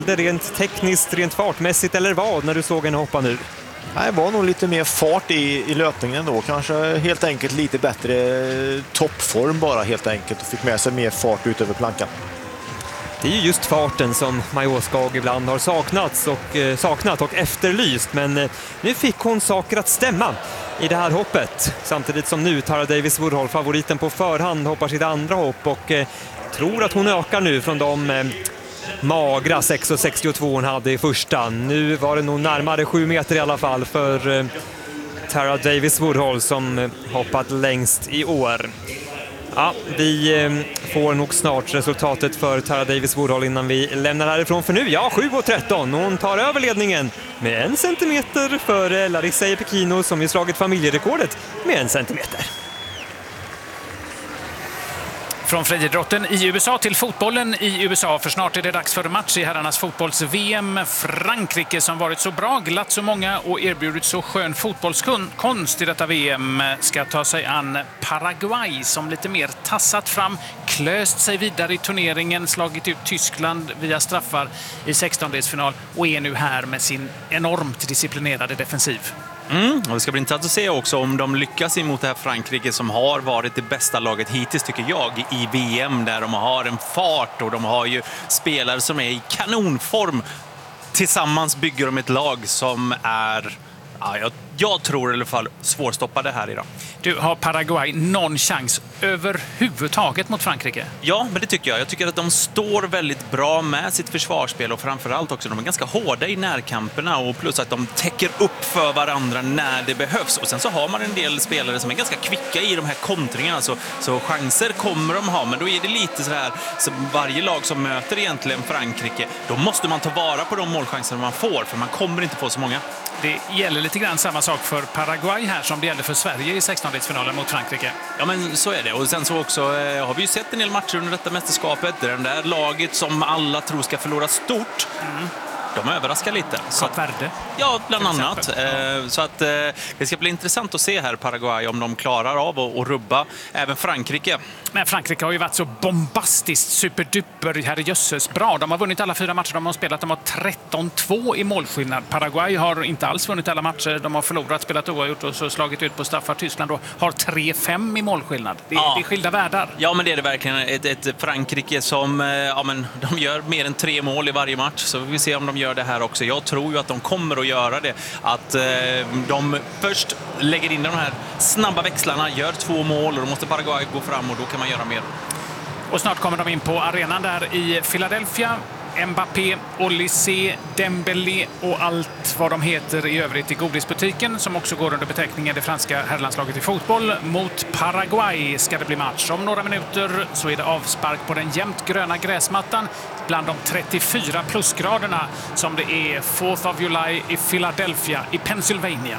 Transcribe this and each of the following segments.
Det rent tekniskt, rent fartmässigt eller vad när du såg henne hoppa nu? Det var nog lite mer fart i löpningen då. Kanske helt enkelt lite bättre toppform bara helt enkelt. Och fick med sig mer fart ut över plankan. Det är ju just farten som Maja Skag ibland har saknat och efterlyst. Men nu fick hon saker att stämma i det här hoppet. Samtidigt som nu Tara Davies-Woodhull, favoriten på förhand, hoppar sitt andra hopp och tror att hon ökar nu från de magra 6,62 hon hade i första. Nu var det nog närmare 7 meter i alla fall för Tara Davies-Woodhull som hoppat längst i år. Ja, vi får nog snart resultatet för Tara Davies-Woodhull innan vi lämnar härifrån för nu. Ja, 7,13. Hon tar över ledningen med 1 centimeter för Larissa Epikino som ju slagit familjerekordet med 1 centimeter. Från friidrotten i USA till fotbollen i USA, för snart är det dags för match i herrarnas fotbolls-VM. Frankrike som varit så bra, glatt så många och erbjudit så skön fotbollskonst i detta VM ska ta sig an Paraguay som lite mer tassat fram, klöst sig vidare i turneringen, slagit ut Tyskland via straffar i 16-delsfinal och är nu här med sin enormt disciplinerade defensiv. Och det ska bli intressant att se också om de lyckas emot det här Frankrike som har varit det bästa laget hittills tycker jag i VM, där de har en fart och de har ju spelare som är i kanonform. Tillsammans bygger de ett lag som är, jag tror i alla fall, svårstoppade här idag. Du, har Paraguay någon chans överhuvudtaget mot Frankrike? Ja, men det tycker jag. Jag tycker att de står väldigt bra med sitt försvarsspel och framförallt också de är ganska hårda i närkamperna och plus att de täcker upp för varandra när det behövs. Och sen så har man en del spelare som är ganska kvicka i de här kontringarna så chanser kommer de ha, men då är det lite så här så varje lag som möter egentligen Frankrike, då måste man ta vara på de målchanser man får för man kommer inte få så många. Det gäller lite grann samma sak för Paraguay här som det gällde för Sverige i 16-delsfinalen mot Frankrike. Ja, men så är det. Och sen så också har vi ju sett en del matcher under detta mästerskapet där det där laget som alla tror ska förlora stort. De överraskar lite. Kap Verde. Ja, bland annat. Så att det ska bli intressant att se här Paraguay om de klarar av att rubba även Frankrike. Men Frankrike har ju varit så bombastiskt superduper herrejösses bra. De har vunnit alla 4 matcher de har spelat. De har 13-2 i målskillnad. Paraguay har inte alls vunnit alla matcher. De har förlorat, spelat oavgjort och så slagit ut på straffar. Tyskland och har 3-5 i målskillnad. Det är skilda världar. Ja, men det är det verkligen. Ett Frankrike som de gör mer än 3 mål i varje match. Så vi får se om de gör det här också. Jag tror ju att de kommer att göra det. Att de först lägger in de här snabba växlarna, gör 2 mål och då måste Paraguay gå fram och då kan man göra mer. Och snart kommer de in på arenan där i Philadelphia. Mbappé, Olysée, Dembélé och allt vad de heter i övrigt i godisbutiken som också går under beteckningen det franska herrlandslaget i fotboll. Mot Paraguay ska det bli match. Om några minuter så är det avspark på den jämnt gröna gräsmattan bland de 34 plusgraderna som det är 4th of July i Philadelphia i Pennsylvania.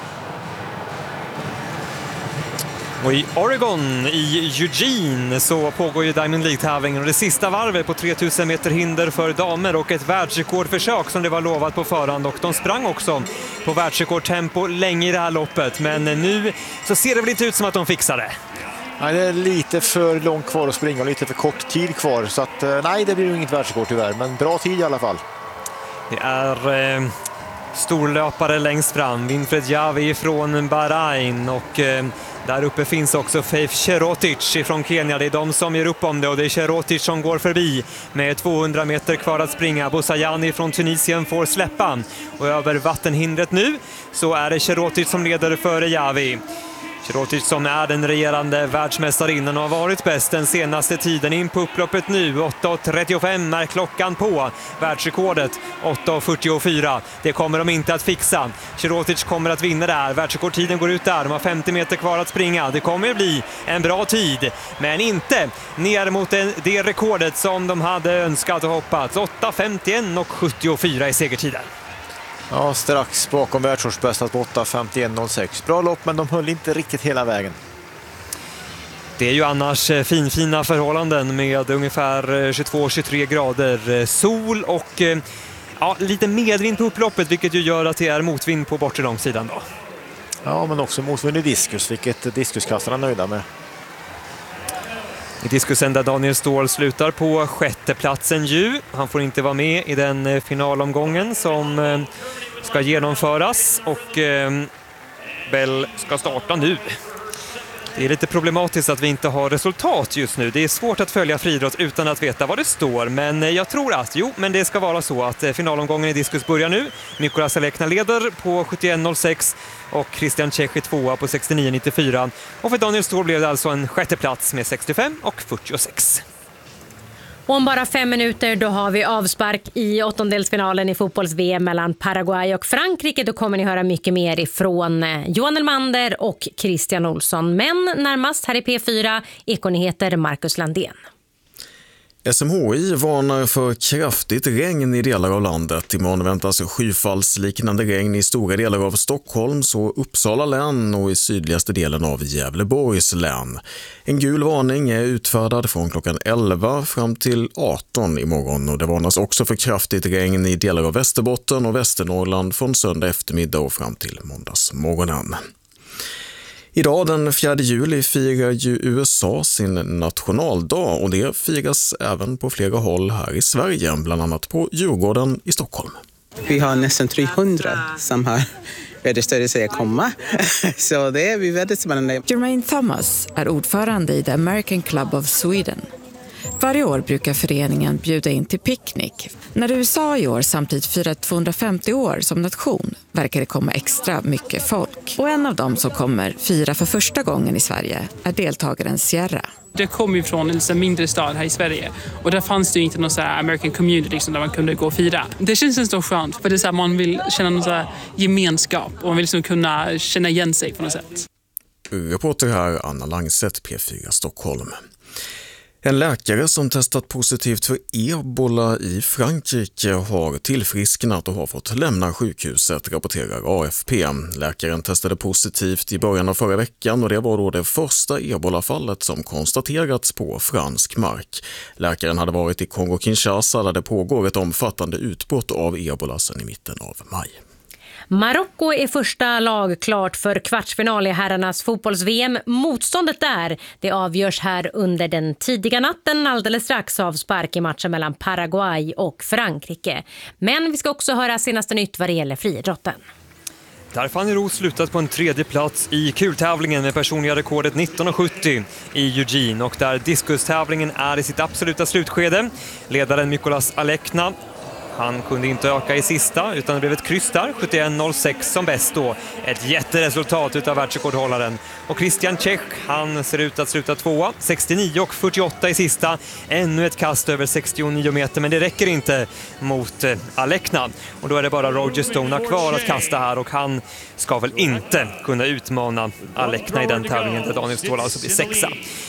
Och i Oregon, i Eugene, så pågår ju Diamond League-tävlingen och det sista varvet på 3000 meter hinder för damer och ett världsrekordförsök som det var lovat på förhand och de sprang också på världsrekordtempo länge i det här loppet, men nu så ser det väl inte ut som att de fixar det. Nej, det är lite för långt kvar att springa och lite för kort tid kvar så att nej, det blir ju inget världsrekord tyvärr, men bra tid i alla fall. Det är storlöpare längst fram, Winfred Javi från Bahrain och där uppe finns också Faith Cherotic från Kenya. Det är de som ger upp om det och det är Cherotic som går förbi med 200 meter kvar att springa. Boussayani från Tunisien får släppa och över vattenhindret nu så är det Cherotic som leder före Javi. Cherotic som är den regerande världsmästarinnan och har varit bäst den senaste tiden in på upploppet nu. 8.35 är klockan på världsrekordet. 8.44. Det kommer de inte att fixa. Cherotic kommer att vinna där. Världsrekordtiden går ut där. De har 50 meter kvar att springa. Det kommer att bli en bra tid. Men inte ner mot det rekordet som de hade önskat och hoppats. 8.51 och 74 i segertiden. Ja, strax bakom världsårsbästat på 8.51.06. Bra lopp, men de höll inte riktigt hela vägen. Det är ju annars fina förhållanden med ungefär 22-23 grader sol och lite medvind på upploppet, vilket ju gör att det är motvind på bortre långsidan då. Ja, men också motvind i diskus, vilket diskuskastarna är nöjda med. I diskusen där Daniel Ståhl slutar på sjätte platsen ju. Han får inte vara med i den finalomgången som ska genomföras och Bell ska starta nu. Det är lite problematiskt att vi inte har resultat just nu. Det är svårt att följa friidrott utan att veta vad det står. Men jag tror att, men det ska vara så att finalomgången i diskus börjar nu. Mikolas Alekna leder på 71,06 och Christian Čech är tvåa på 69,94. Och för Daniel Ståhl blev det alltså en sjätte plats med 65 och 46. Om bara 5 minuter då har vi avspark i åttondelsfinalen i fotbolls-VM mellan Paraguay och Frankrike. Då kommer ni höra mycket mer ifrån Johan Elmander och Christian Olsson. Men närmast här i P4, Ekonyheter Marcus Landén. SMHI varnar för kraftigt regn i delar av landet. Imorgon väntas skyfallsliknande regn i stora delar av Stockholms och Uppsala län och i sydligaste delen av Gävleborgs län. En gul varning är utfärdad från klockan 11 fram till 18 imorgon och det varnas också för kraftigt regn i delar av Västerbotten och Västernorrland från söndag eftermiddag och fram till måndagsmorgonen. Idag den 4 juli firar ju USA sin nationaldag och det firas även på flera håll här i Sverige, bland annat på Djurgården i Stockholm. Vi har nästan 300 som har registrerat sig att komma, så det är väldigt spännande. Jermaine Thomas är ordförande i The American Club of Sweden. Varje år brukar föreningen bjuda in till picknick. När USA i år samtidigt firar 250 år som nation verkar det komma extra mycket folk. Och en av dem som kommer fira för första gången i Sverige är deltagaren Sierra. Det kom ju från en mindre stad här i Sverige och där fanns det ju inte någon så här American community liksom, där man kunde gå och fira. Det känns en stor skönt för det är så här, man vill känna någon så här gemenskap och man vill liksom kunna känna igen sig på något sätt. Reporter här Anna Langset, P4 Stockholm. En läkare som testat positivt för ebola i Frankrike har tillfrisknat och har fått lämna sjukhuset, rapporterar AFP. Läkaren testade positivt i början av förra veckan och det var då det första ebolafallet som konstaterats på fransk mark. Läkaren hade varit i Kongo-Kinshasa där det pågår ett omfattande utbrott av ebola sedan i mitten av maj. Marocko är första lag klart för kvartsfinal i herrarnas fotbolls-VM. Motståndet där, det avgörs här under den tidiga natten, alldeles strax avspark i matchen mellan Paraguay och Frankrike. Men vi ska också höra senaste nytt vad det gäller friidrotten. Där Fanny Roos slutat på en tredje plats i kultävlingen med personliga rekordet 19,70 i Eugene och där diskustävlingen är i sitt absoluta slutskede. Ledaren Mikolas Alekna, han kunde inte öka i sista utan det blev ett kryss där, 71,06 som bäst då. Ett jätteresultat utav världsrekordhållaren. Och Christian Čech, han ser ut att sluta tvåa, 69,48 i sista. Ännu ett kast över 69 meter, men det räcker inte mot Alekna. Och då är det bara Roger Stone kvar att kasta här och han ska väl inte kunna utmana Alekna i den tävlingen där Daniel Ståhl alltså blir sexa.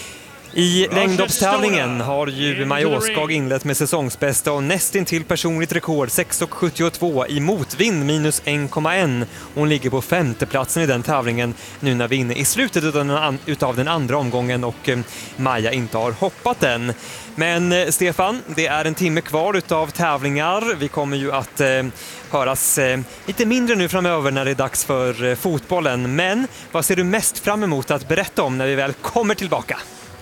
I längdhoppstävlingen har ju Maja Åskag inlett med säsongsbästa och nästintill personligt rekord 6,72 i motvind minus 1,1. Hon ligger på femteplatsen i den tävlingen nu när vi är inne i slutet utav den andra omgången och Maja inte har hoppat än. Men Stefan, det är en timme kvar utav tävlingar. Vi kommer ju att höras lite mindre nu framöver när det är dags för fotbollen. Men vad ser du mest fram emot att berätta om när vi väl kommer tillbaka?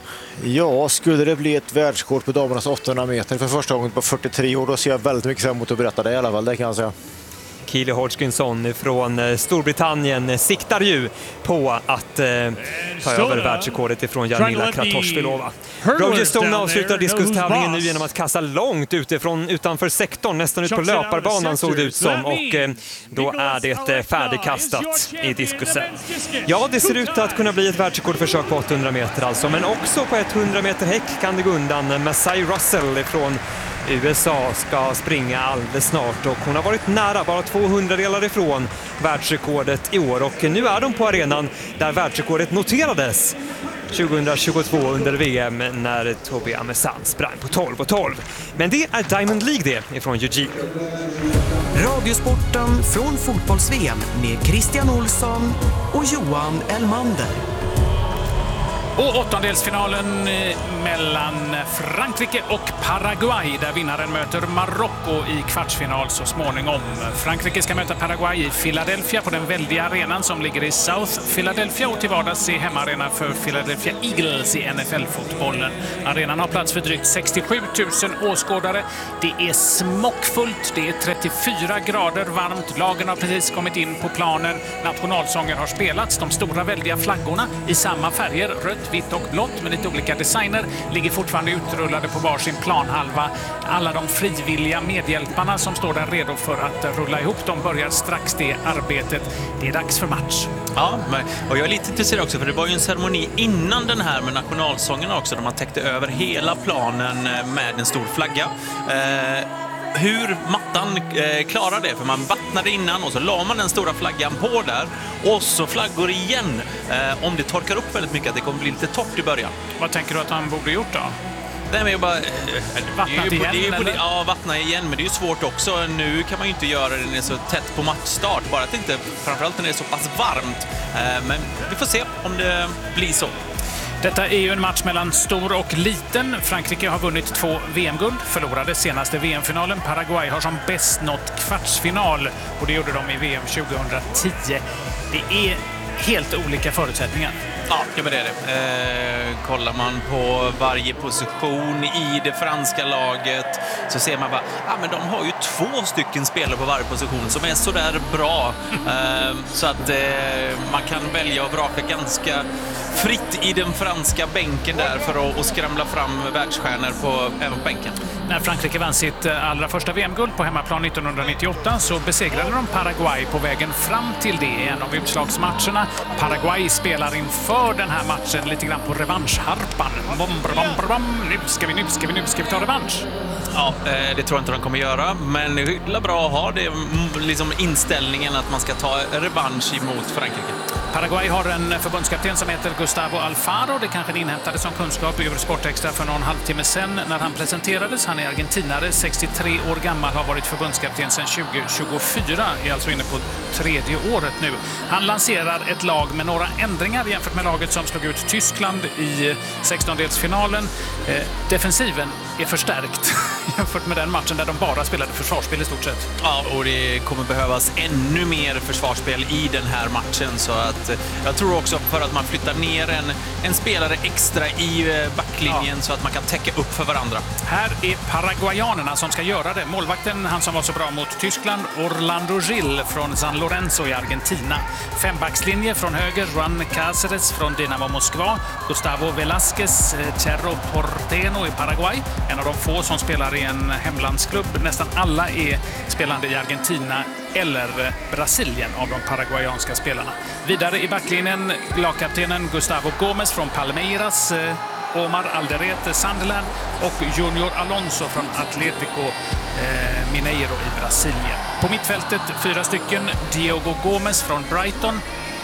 Ja, skulle det bli ett världskort på damernas 800 meter för första gången på 43 år, då ser jag väldigt mycket fram emot att berätta det i alla fall, det kan jag säga. Keely Hodgkinson från Storbritannien siktar ju på att ta över världsrekordet ifrån Jarmila Kratochvilova. Roger Stone avslutar diskustävlingen nu genom att kasta långt utanför sektorn, nästan ut på löparbanan såg det ut som, och då är det färdigkastat i diskusen. Ja, det ser ut att kunna bli ett världsrekordförsök på 800 meter alltså, men också på 100 meter häck kan det gå undan. Masai Russell från USA ska springa alldeles snart och hon har varit nära, bara 200 delar ifrån världsrekordet i år, och nu är de på arenan där världsrekordet noterades 2022 under VM när Tobi Amesan sprang på 12,12. Men det är Diamond League det ifrån Eugene. Radiosporten från fotbolls-VM med Christian Olsson och Johan Elmander. Och åttondelsfinalen mellan Frankrike och Paraguay där vinnaren möter Marocko i kvartsfinal så småningom. Frankrike ska möta Paraguay i Philadelphia på den väldiga arenan som ligger i South Philadelphia och till vardags är hemmaarena för Philadelphia Eagles i NFL-fotbollen. Arenan har plats för drygt 67 000 åskådare. Det är smockfullt, det är 34 grader varmt. Lagen har precis kommit in på planen. Nationalsånger har spelats. De stora väldiga flaggorna i samma färger, rött, vitt och blått med lite olika designer, ligger fortfarande utrullade på varsin planhalva. Alla de frivilliga medhjälparna som står där redo för att rulla ihop, de börjar strax det arbetet. Det är dags för match. Ja, och jag är lite intresserad också för det var ju en ceremoni innan den här med nationalsångerna också där man täckte över hela planen med en stor flagga. Hur mattan klarar det, för man vattnade innan och så la man den stora flaggan på där och så flaggor igen om det torkar upp väldigt mycket att det kommer bli lite torrt i början. Vad tänker du att han borde gjort då? Nej, men jag bara... Vattnat igen? Ja, vattna igen, men det är ju svårt också. Nu kan man ju inte göra det när det är så tätt på matchstart, bara att det inte, framförallt när det är så pass varmt. Men vi får se om det blir så. Detta är ju en match mellan stor och liten. Frankrike har vunnit 2 VM-guld, förlorade senaste VM-finalen. Paraguay har som bäst nått kvartsfinal och det gjorde de i VM 2010. Det är helt olika förutsättningar. Ja, men det är det. Kollar man på varje position i det franska laget så ser man bara, men de har ju 2 stycken spelare på varje position som är så där bra. Så att man kan välja och vraka ganska fritt i den franska bänken där för att skramla fram världsstjärnor även på bänken. När Frankrike vann sitt allra första VM-guld på hemmaplan 1998 så besegrade de Paraguay på vägen fram till det i en av utslagsmatcherna. Paraguay spelar inför den här matchen lite grann på revanschharpan. Nu ska vi ta revansch. Ja, det tror jag inte de kommer göra, men det är bra att ha det, liksom inställningen att man ska ta revansch emot Frankrike. Paraguay har en förbundskapten som heter Gustavo Alfaro. Det kanske ni inhämtade som kunskap över Sportextra för någon halvtimme sedan när han presenterades. Han är argentinare, 63 år gammal, har varit förbundskapten sedan 2024, är alltså inne på 3:e året nu. Han lanserar ett lag med några ändringar jämfört med laget som slog ut Tyskland i 16-delsfinalen. Defensiven är förstärkt jämfört med den matchen där de bara spelade försvarsspel i stort sett. Ja, och det kommer behövas ännu mer försvarsspel i den här matchen, så att jag tror också för att man flyttar ner en spelare extra i backlinjen så att man kan täcka upp för varandra. Här är paraguayanerna som ska göra det. Målvakten, han som var så bra mot Tyskland, Orlando Gil från San Lorenzo i Argentina. 5-backslinje från höger, Juan Cáceres från Dinamo Moskva, Gustavo Velázquez, Cerro Porteño i Paraguay. En av de få som spelar i en hemlandsklubb. Nästan alla är spelande i Argentina eller Brasilien av de paraguayanska spelarna. Vidare i backlinjen lagkaptenen Gustavo Gomes från Palmeiras, Omar Alderete Sunderland och Junior Alonso från Atlético Mineiro i Brasilien. På mittfältet 4 stycken, Diogo Gomes från Brighton,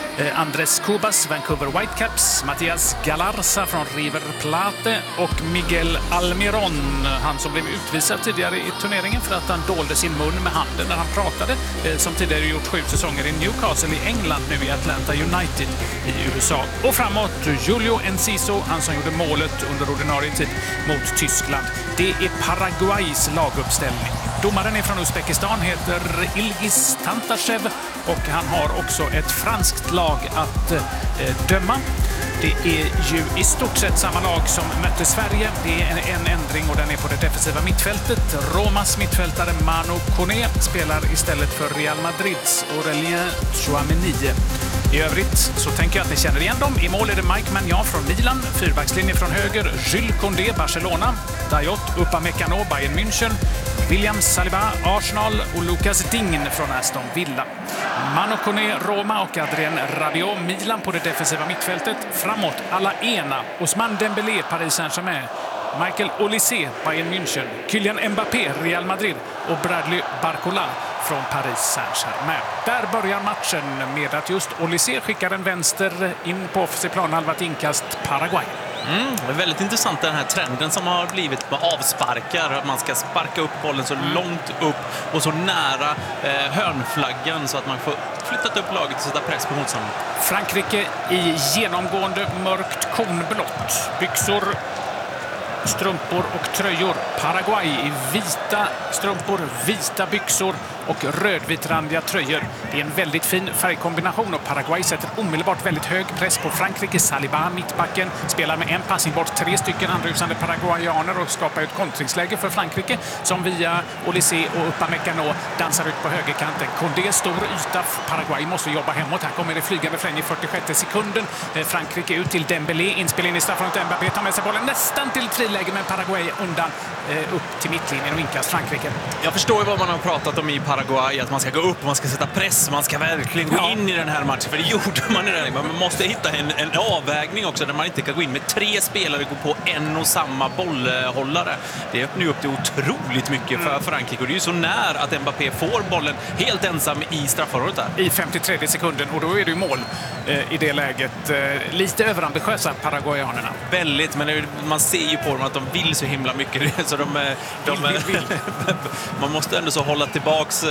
Andrés Cubas, Vancouver Whitecaps, Matias Galarza från River Plate och Miguel Almiron, han som blev utvisad tidigare i turneringen för att han dolde sin mun med handen när han pratade, som tidigare gjort 7 säsonger i Newcastle i England, nu i Atlanta United i USA. Och framåt Julio Enciso, han som gjorde målet under ordinarie tid mot Tyskland. Det är Paraguays laguppställning. Domaren är från Uzbekistan, heter Ilgiz Tantashev och han har också ett franskt lag att döma. Det är ju i stort sett samma lag som mötte Sverige. Det är en ändring och den är på det defensiva mittfältet. Romas mittfältare Manu Koné spelar istället för Real Madrids Aurélien Tchouameni. I övrigt så tänker jag att ni känner igen dem. I mål är det Mike Maignan från Milan, 4-backslinje från höger, Jules Koundé, Barcelona, Dayot Upamecano, Bayern München, William Saliba, Arsenal och Lucas Digne från Aston Villa. Manu Koné, Roma och Adrien Rabiot, Milan på det defensiva mittfältet. Framåt Alaena, Ousmane Dembélé, Paris Saint-Germain, Michael Olise, Bayern München, Kylian Mbappé, Real Madrid och Bradley Barcola från Paris Saint-Germain. Där börjar matchen med att just Olise skickar en vänster in på offensiv planhalva till inkast Paraguay. Det är väldigt intressant den här trenden som har blivit med avsparkar. Att man ska sparka upp bollen så långt upp och så nära hörnflaggan så att man får flyttat upp laget och sätta press på motståndaren. Frankrike i genomgående mörkt kornblått. Byxor, strumpor och tröjor. Paraguay i vita strumpor, vita byxor och rödvitrandiga tröjor. Det är en väldigt fin färgkombination och Paraguay sätter omedelbart väldigt hög press på Frankrike. Saliba, mittbacken, spelar med en passning bort 3 stycken andrusande paraguayaner och skapar ett kontringsläge för Frankrike som via Olysée och Upamecano dansar ut på högerkanten. Condé, stor yta. Paraguay måste jobba hemåt. Här kommer det flygande fläng i 46 sekunden. Frankrike ut till Dembélé. Inspel in i straffområdet. Mbappé tar med sig bollen nästan till friläge, men Paraguay undan upp till mittlinjen och inkast Frankrike. Jag förstår vad man har pratat om i Paraguay, att man ska gå upp, man ska sätta press, man ska verkligen gå in i den här matchen, för det gjorde man i den. Man måste hitta en avvägning också där man inte kan gå in med 3 spelare och gå på en och samma bollhållare. Det öppnar ju upp det otroligt mycket för Frankrike och det är ju så när att Mbappé får bollen helt ensam i straffområdet där. I 53 sekunden och då är det ju mål i det läget. Lite överambitiösa paraguayanerna. Väldigt, men man ser ju på dem att de vill så himla mycket så vill. Man måste ändå så hålla tillbaks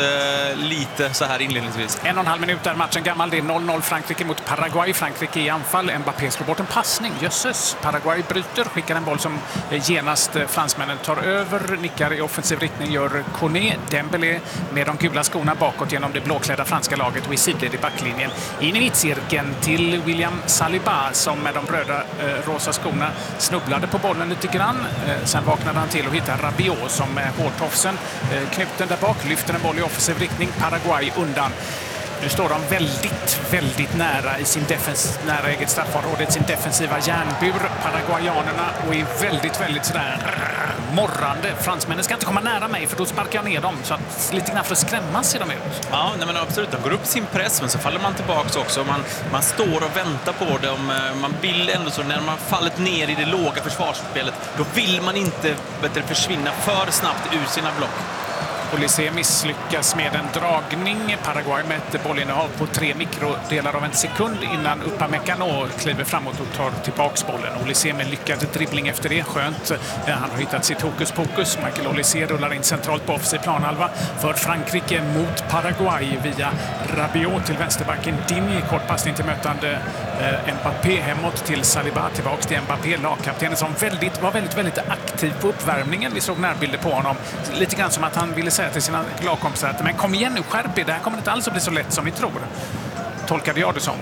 lite så här inledningsvis. 1,5 minut är matchen gammal. Det är 0-0 Frankrike mot Paraguay. Frankrike i anfall. Mbappé slår bort en passning. Jösses. Paraguay bryter. Skickar en boll som genast fransmännen tar över. Nickar i offensiv riktning gör Koné. Dembélé med de gula skorna bakåt genom det blåklädda franska laget och i sidled i backlinjen. In i mittcirkeln till William Saliba som med de röda rosa skorna snubblade på bollen lite grann. Sen vaknade han till och hittade Rabiot som med hårtofsen knuten där bak, lyfter en boll i offensiv riktning. Paraguay undan. Nu står de väldigt nära i sin nära eget straffområde, sin defensiva järnbur, paraguayanerna, och är väldigt sådär morrande. Fransmännen ska inte komma nära mig för då sparkar jag ner dem, så att lite grann för att skrämmas ser de ut. Ja, nej, men absolut. De går upp sin press, men så faller man tillbaka också. Man står och väntar på dem. Man vill ändå så, när man fallit ner i det låga försvarsspelet, då vill man inte försvinna för snabbt ur sina block. Olysée misslyckas med en dragning. Paraguay med ett bollinnehav på 3 mikrodelar av en sekund innan Upamecano kliver framåt och tar tillbaks bollen. Olysée med lyckad dribbling efter det. Skönt. Han har hittat sitt hokus pokus. Michael Olysée rullar in centralt på offensiv planhalva för Frankrike mot Paraguay via Rabiot till vänsterbacken. Digne, kort passning till mötande Mbappé hemåt till Saliba, tillbaks till Mbappé, lagkaptenen som var väldigt aktiv på uppvärmningen. Vi såg närbilder på honom. Lite grann som att han ville säga till sina lagkompisar att men kom igen nu, skärp er, det här kommer inte alls att bli så lätt som ni tror. Tolkade jag det som.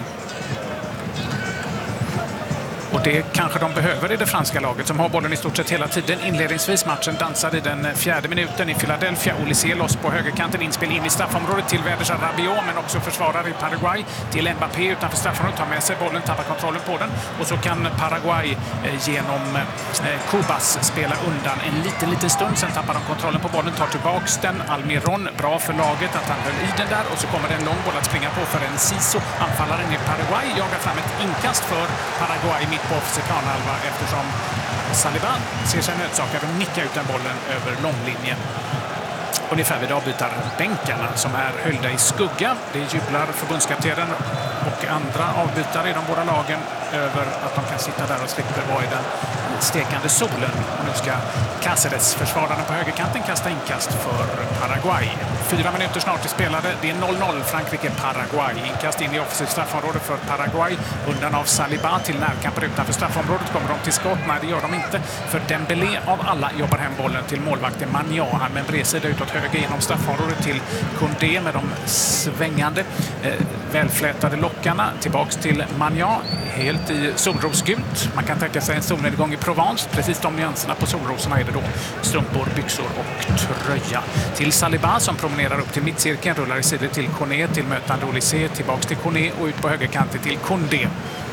Och det kanske de behöver i det franska laget som har bollen i stort sett hela tiden. Inledningsvis matchen dansade i den 4:e minuten i Philadelphia. Olysée loss på högerkanten, inspel in i straffområdet till vädersa Rabiot, men också försvarare i Paraguay till Mbappé utanför straffområdet, tar med sig bollen, tappar kontrollen på den och så kan Paraguay genom Cubas spela undan en liten stund. Sen tappar de kontrollen på bollen, tar tillbaks den. Almiron, bra för laget att han höll i den där, och så kommer det en lång boll att springa på för en Ciso. Anfallaren i Paraguay jagar fram ett inkast för Paraguay mitt på offensiv planhalva eftersom Saliba ser sig nödsakad att nicka ut den bollen över långlinjen. Ungefär vid avbytarbänkarna som är höjda i skugga. Det jublar förbundskaptenen och andra avbytare i de båda lagen över att de kan sitta där och slipper vara i den stekande solen. Och nu ska Cáceres, försvararen på högerkanten, kasta inkast för Paraguay. 4 minuter snart är spelade. Det är 0-0 Frankrike-Paraguay. Inkast in i offensivt straffområde för Paraguay. Undan av Saliba till närkamper utanför straffområdet. Kommer de till skott? Nej, det gör de inte. För Dembélé av alla jobbar hem bollen till målvakten Magnan. Han med en bredsida utåt höger genom straffområdet till Condé med de svängande välflätade lockarna. Tillbaks till Magnan. Helt i solrosgult. Man kan tänka sig en solnedgång i Provence. Precis de nyanserna på solrosorna är det då. Strumpor, byxor och tröja. Till Saliba som promenerar upp till mittcirkeln. Rullar i sidor till Koné, till mötande Olysée. Tillbaks till Koné och ut på högerkanten till Condé.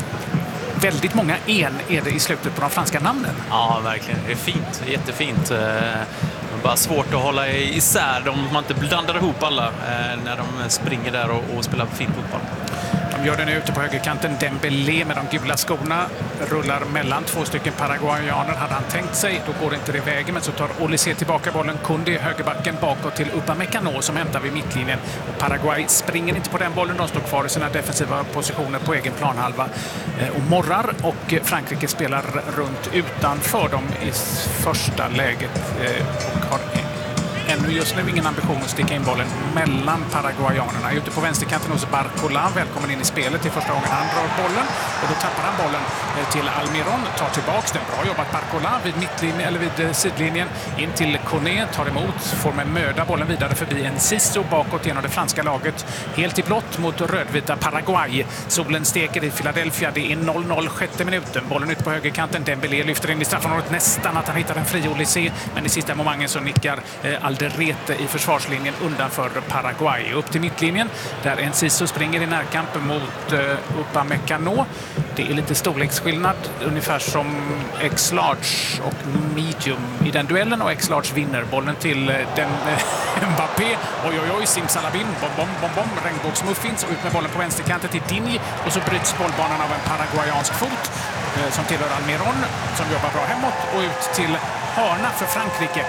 Väldigt många en är det i slutet på de franska namnen. Ja, verkligen. Det är fint. Jättefint. Bara svårt att hålla isär dem. Man inte blandar ihop alla när de springer där och spelar fin fotboll. De gör det nu ute på högerkanten. Dembélé med de gula skorna rullar mellan 2 stycken paraguayaner. Hade han tänkt sig, då går inte det vägen. Men så tar Olysée tillbaka bollen. Condé högerbacken bakåt till Upamecano som hämtar vid mittlinjen. Och Paraguay springer inte på den bollen. De står kvar i sina defensiva positioner på egen planhalva och morrar. Och Frankrike spelar runt utanför dem i första läget och har en just nu ingen ambition att sticka in bollen mellan paraguayanerna. Ute på vänsterkanten hos Barcola, välkommen in i spelet i första gången han drar bollen. Och då tappar han bollen till Almiron, tar tillbaks den. Bra jobbat Barcola vid mittlinjen, eller vid sidlinjen. In till Koné, tar emot, får med möda bollen vidare förbi Enciso bakåt genom det franska laget. Helt i blått mot rödvita Paraguay. Solen steker i Philadelphia. Det är 0-0 sjätte minuten. Bollen ut på högerkanten. Dembélé lyfter in i straffområdet, nästan att han hittar en fri Olysée. Men i sista momentet så nickar Alderete i försvarslinjen undanför Paraguay. Upp till mittlinjen där Enciso springer i närkamp mot Upamecano. Det är lite storleksskillnad, ungefär som X-Large och Medium i den duellen, och X-Large vinner bollen till den Mbappé. Oj, Simsalabim, bom, regnbågsmuffins, ut med bollen på vänsterkanten till Dini, och så bryts bollbanan av en paraguayansk fot som tillhör Almiron, som jobbar bra hemåt, och ut till hörna för Frankrike.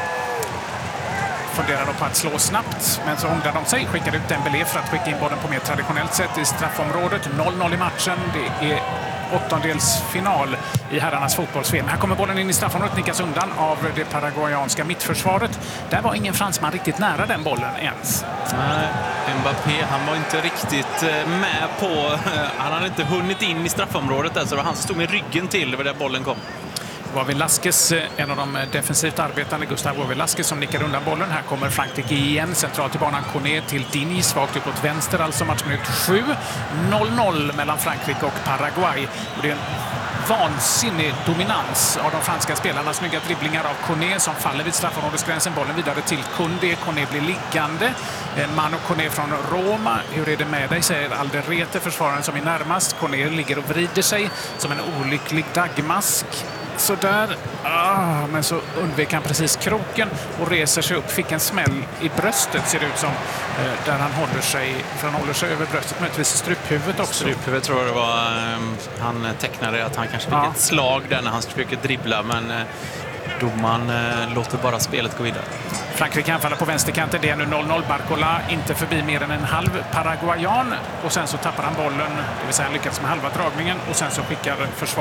Funderar på att slå snabbt, men så ångrar de sig, skickar ut Dembélé för att skicka in bollen på mer traditionellt sätt i straffområdet. 0-0 i matchen. Det är åttondelsfinal i herrarnas fotbolls-VM. Här kommer bollen in i straffområdet, nickas undan av det paraguayanska mittförsvaret. Där var ingen fransman riktigt nära den bollen ens. Nej, Mbappé, han var inte riktigt med på... Han hade inte hunnit in i straffområdet där, så det var han som stod med ryggen till där bollen kom. Det var Velasquez, en av de defensivt arbetande, Gustavo Velasquez, som nickar undan bollen. Här kommer Frankrike igen, centralt i banan, Koné till Dini, svagt upp åt vänster, alltså matchminut 7. 0-0 mellan Frankrike och Paraguay. Och det är en vansinnig dominans av de franska spelarna. Snygga dribblingar av Koné som faller vid straffområdesgränsen. Bollen vidare till Koundé. Koné blir liggande. Manu Koné från Roma. Hur är det med dig, säger Alderete, försvararen som är närmast. Koné ligger och vrider sig som en olycklig dagmask. Så där, men så undvek han precis kroken och reser sig upp, fick en smäll i bröstet, ser det ut som, där han håller sig, för han håller sig över bröstet, möjligtvis struphuvudet också. Struphuvudet tror jag det var, han tecknade att han kanske fick ett slag där när han försöker dribbla, men domaren låter bara spelet gå vidare. Frankrike anfaller på vänsterkanten, det är nu 0-0. Barcola inte förbi mer än en halv paraguayan, och sen så tappar han bollen, det vill säga han lyckas med halva dragningen, och sen så skickar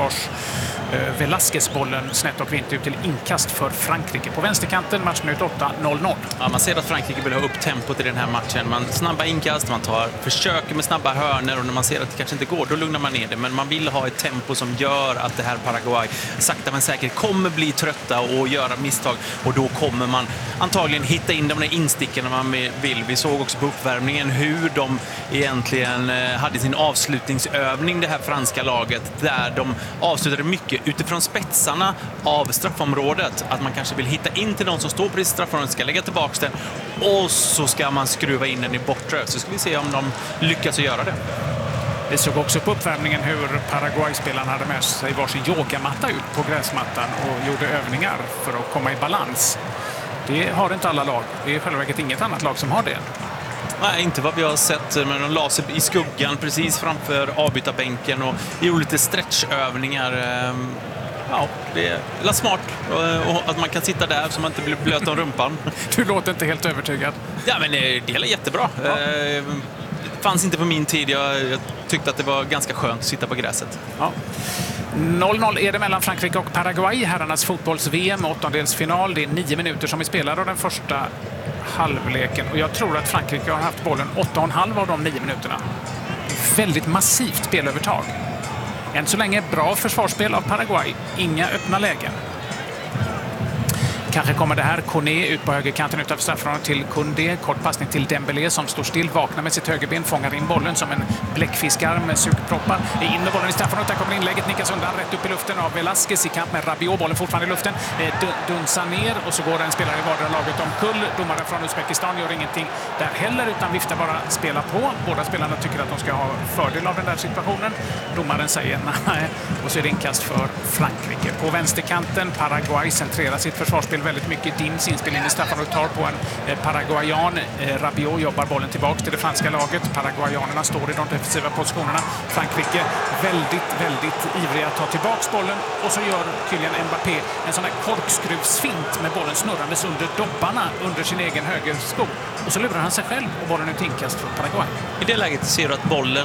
Velasquez bollen snett och vint ut till inkast för Frankrike. På vänsterkanten, matchminut 8, 0-0. Ja, man ser att Frankrike vill ha upp tempot i den här matchen. Man snabba inkast, man försöker med snabba hörner, och när man ser att det kanske inte går, då lugnar man ner det. Men man vill ha ett tempo som gör att det här Paraguay sakta men säkert kommer bli trötta och göra misstag, och då kommer man antagligen hitta in de där instickarna man vill. Vi såg också på uppvärmningen hur de egentligen hade sin avslutningsövning, det här franska laget, där de avslutade mycket utifrån spetsarna av straffområdet. Att man kanske vill hitta in till någon som står på det straffområdet, ska lägga tillbaka den, och så ska man skruva in den i bortre. Så ska vi se om de lyckas att göra det. Vi såg också på uppvärmningen hur Paraguay-spelarna hade med sig varsin yogamatta ut på gräsmattan och gjorde övningar för att komma i balans. Det har inte alla lag. Det är själva verket inget annat lag som har det. Nej, inte vad vi har sett, men de la sig i skuggan precis framför avbytarbänken och gjorde lite stretchövningar. Ja, det är smart och att man kan sitta där så man inte blir blöt om rumpan. Du låter inte helt övertygad. Ja, men det är jättebra. Ja. Fanns inte på min tid. Jag tyckte att det var ganska skönt att sitta på gräset. Ja. 0-0 är det mellan Frankrike och Paraguay. Herrarnas fotbolls-VM, åttondelsfinal. Det är 9 minuter som vi spelar av den första halvleken. Och jag tror att Frankrike har haft bollen 8,5 av de 9 minuterna. Väldigt massivt spelövertag. Än så länge bra försvarsspel av Paraguay. Inga öppna lägen. Kanske kommer det här Koné ut på högerkanten utanför straffområdet till Koundé. Kort passning till Dembélé som står still, vaknar med sitt högerben, fångar in bollen som en bläckfiskar med sugproppar. In med bollen i straffområdet, där kommer inlägget, nickas undan rätt upp i luften av Velasquez i kamp med Rabiot. Bollen fortfarande i luften, dunsar ner och så går en spelare i vardera laget omkull. Domaren från Uzbekistan gör ingenting där heller utan viftar bara, spela på. Båda spelarna tycker att de ska ha fördel av den där situationen. Domaren säger nej och så är det inkast för Frankrike. På vänsterkanten, Paraguay centrerar sitt försvarsspel väldigt mycket. Dins inspelning i straffområdet tar på en paraguayan. Rabiot jobbar bollen tillbaka till det franska laget. Paraguayanerna står i de defensiva positionerna. Frankrike väldigt ivriga att ta tillbaka bollen och så gör Kylian Mbappé en sån här korkskruvsfint med bollen snurrandes under dobbarna under sin egen högersko. Och så lurar han sig själv och bollen är inkast för Paraguay. I det läget ser du att bollen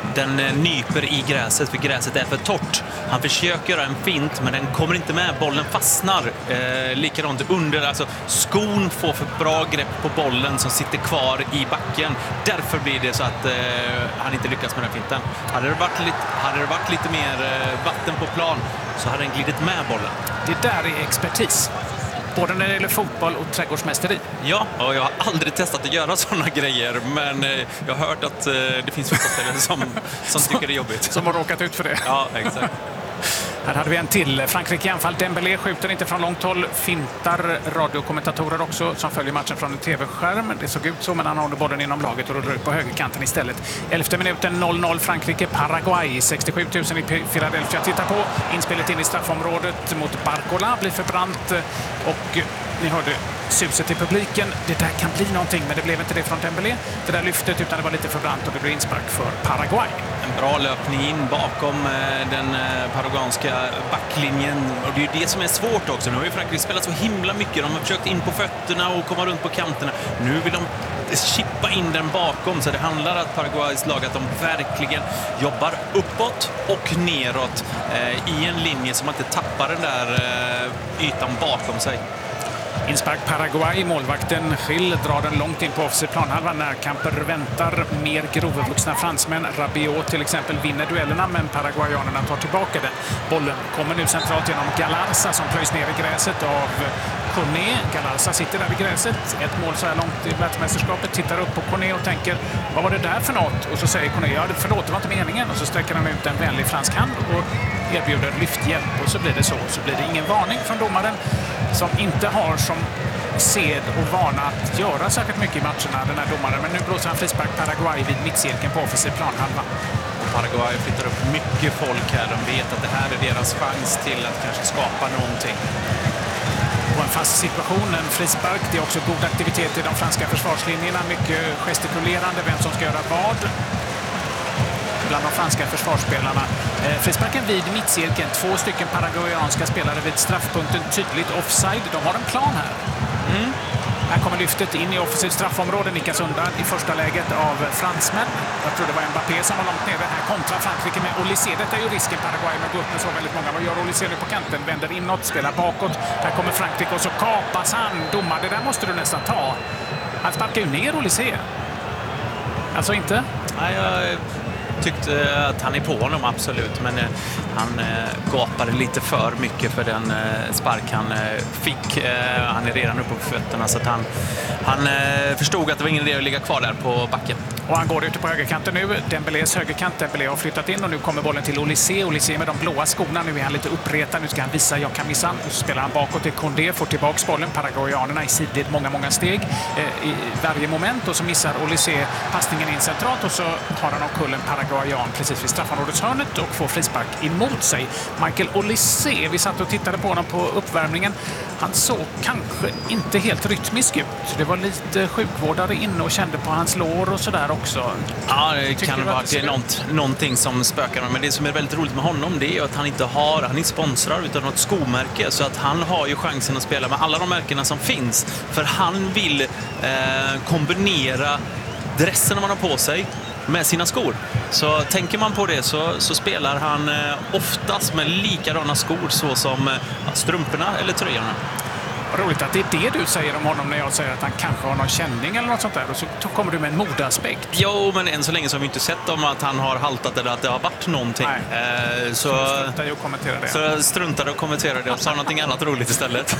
den nyper i gräset, för gräset är för torrt. Han försöker göra en fint, men den kommer inte med. Bollen fastnar likadant under. Alltså, skon får för bra grepp på bollen som sitter kvar i backen. Därför blir det så att han inte lyckas med den finten. Hade det varit lite mer vatten på plan så hade den glidit med bollen. Det där är expertis. Både när det gäller fotboll och trädgårdsmästeri. Ja, och jag har aldrig testat att göra sådana grejer, men jag har hört att det finns fotbollsspelare som tycker det är jobbigt. Som har råkat ut för det. Ja, exakt. Här hade vi en till. Frankrike i anfall. Dembélé skjuter inte från långt håll. Fintar radiokommentatorer också som följer matchen från en tv-skärm. Det såg ut så, men han håller bollen inom laget och rullar ut på högerkanten istället. 11:e minuten 0-0 Frankrike. Paraguay. 67 000 i Philadelphia tittar på. Inspelet in i straffområdet mot Barcola blir förbrant. Och ni hörde suset i publiken. Det där kan bli någonting, men det blev inte det från Dembélé. Det där lyftet, utan det var lite förbrant och det blev inspark för Paraguay. En bra löpning in bakom den paraguanska backlinjen. Och det är ju det som är svårt också. Nu har ju Frankrike spelat så himla mycket. De har försökt in på fötterna och komma runt på kanterna. Nu vill de chippa in den bakom. Så det handlar om att Paraguays lag att de verkligen jobbar uppåt och neråt i en linje som inte tappar den där ytan bakom sig. Inspark Paraguay. Målvakten Gil drar den långt in på offensiv planhalva. Närkamper väntar. Mer grovvuxna fransmän. Rabiot till exempel vinner duellerna, men paraguayanerna tar tillbaka den. Bollen kommer nu centralt genom Galarza som plöjs ner i gräset av Koné. Galarza sitter där vid gräset. Ett mål så här långt i världsmästerskapet. Tittar upp på Koné och tänker, vad var det där för något? Och så säger Koné, ja förlåt, det var inte meningen. Och så sträcker han ut en vänlig fransk hand och erbjuder lyfthjälp. Och så blir det så. Så blir det ingen varning från domaren, som inte har som sed och vana att göra särskilt mycket i matcherna, den här domaren. Men nu blåser han frispark Paraguay vid mittcirkeln på offensiv planhalva. Paraguay flyttar upp mycket folk här. De vet att det här är deras chans till att kanske skapa någonting. På en fast situation, en frispark. Det är också god aktivitet i de franska försvarslinjerna. Mycket gestikulerande, vem som ska göra vad bland de franska försvarsspelarna. Frisparken vid mittcirkeln. 2 stycken paraguayanska spelare vid straffpunkten. Tydligt offside. De har en plan här. Här kommer lyftet in i offensivt straffområde. Nickas undan i första läget av fransmän. Jag tror det var Mbappé som var långt nere. Här kontra Frankrike med Olysée. Detta är ju risken Paraguay med att gå upp med så väldigt många. Vad gör Olysée på kanten? Vänder inåt, spelar bakåt. Här kommer Frankrike och så kapas han. Domar, det där måste du nästan ta. Han sparkar ju ner Olysée. Alltså inte? Nej, jag tyckte att han är på honom, absolut. Men han gapade lite för mycket för den spark han fick. Han är redan uppe på fötterna, så att han förstod att det var ingen idé att ligga kvar där på backen. Och han går ute på högerkanten nu. Dembélés högerkant. Dembélé har flyttat in och nu kommer bollen till Olysée. Olysée med de blåa skorna. Nu är han lite uppretad. Nu ska han visa jag kan missa. Nu spelar han bakåt till Condé. Får tillbaka bollen. Paraguayanerna i sidled många steg i varje moment. Och så missar Olysée passningen in centralt. Och så har han omkull en paraguayan precis vid straffområdeshörnet och får frispark emot sig. Michael Olysée, vi satt och tittade på honom på uppvärmningen. Han såg kanske inte helt rytmisk ut. Det var lite sjukvårdare inne och kände på hans lår och sådär också. Ja, det kan vara någonting som spökar. Men det som är väldigt roligt med honom, det är att han är sponsrad utav något skomärke, så att han har ju chansen att spela med alla de märkena som finns. För han vill kombinera dressen man har på sig med sina skor. Så tänker man på det så spelar han oftast med likadana skor, så som strumporna eller tröjorna. Roligt att det är det du säger om honom när jag säger att han kanske har någon känning eller något sånt där. Och så kommer du med en modeaspekt. Jo, men än så länge så har vi inte sett om att han har haltat eller att det har varit någonting. Så struntade att kommentera det. Så struntade att kommentera det och sa någonting annat roligt istället.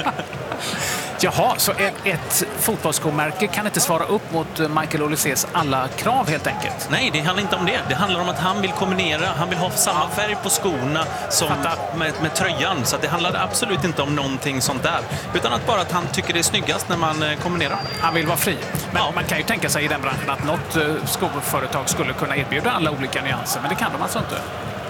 Jaha, så ett fotbollskomärke kan inte svara upp mot Michael Olysées alla krav helt enkelt? Nej, det handlar inte om det. Det handlar om att han vill kombinera. Han vill ha samma färg på skorna som med tröjan. Så det handlar absolut inte om någonting sånt där. Utan att bara att han tycker det är snyggast när man kombinerar. Han vill vara fri. Men man kan ju tänka sig i den branschen att något skoföretag skulle kunna erbjuda alla olika nyanser. Men det kan de alltså inte.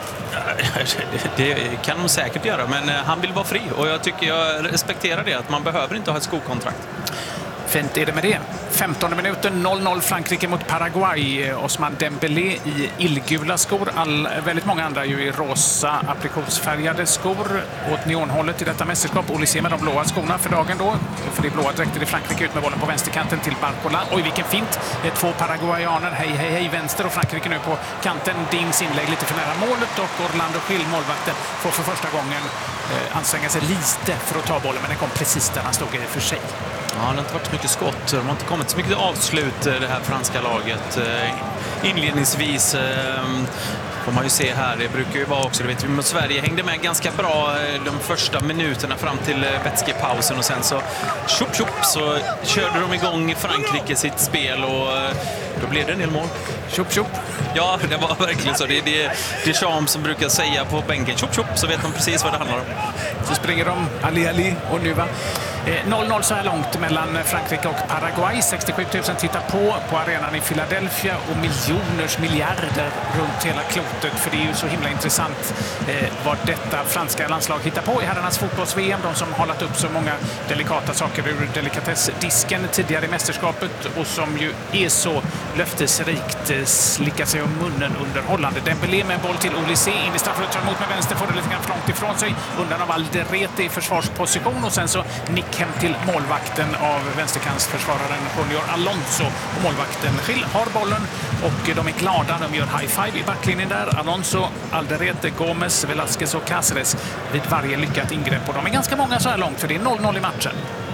Det kan de säkert göra, men han vill vara fri och jag respekterar det, att man behöver inte ha ett skokontrakt. Fint är det med det. 15 minuten, 0-0 Frankrike mot Paraguay. Osman Dembélé i illgula skor. Väldigt många andra ju i rosa aprikosfärgade skor åt neonhållet i detta mästerskap. Olysée med de blåa skorna för dagen då. För det blåa dräkter i Frankrike ut med bollen på vänsterkanten till Barcola. Oj, vilken fint. Två paraguayaner. Hej, vänster och Frankrike nu på kanten. Dings inlägg lite för nära målet och Orlando Gil, målvakten, får för första gången anstränga sig lite för att ta bollen. Men den kom precis där han stod i för sig. Ja, det har inte varit så mycket skott. De har inte kommit så mycket avslut, det här franska laget. Inledningsvis får man ju se här, det brukar ju vara också, det vet vi, Sverige hängde med ganska bra de första minuterna fram till vätskepausen och sen så så körde de igång Frankrike sitt spel och då blev det en del mål. Ja, det var verkligen så. Det är Deschamps som brukar säga på bänken, så vet de precis vad det handlar om. Så springer de, Ali och nu va? 0-0 så här långt mellan Frankrike och Paraguay. 67 000 tittar på arenan i Philadelphia och miljarder runt hela klotet. För det är ju så himla intressant vad detta franska landslag hittar på i herrarnas fotbolls-VM. De som har hållit upp så många delikata saker ur delikatessdisken tidigare i mästerskapet och som ju är så löftesrikt slickar sig om munnen underhållande. Dembélé med en boll till Olysée in i straffområdet, tar emot med vänster, får det lite grann för långt ifrån sig. Undan av Alderete i försvarsposition och sen så nick hem till målvakten av vänsterkantsförsvararen Junior Alonso. Och målvakten Gil har bollen och de är glada. De gör high-five i backlinjen där. Alonso, Alderete, Gomes, Velasquez och Cáceres vid varje lyckat ingrepp. Och de är ganska många så här långt för det är 0-0 i matchen.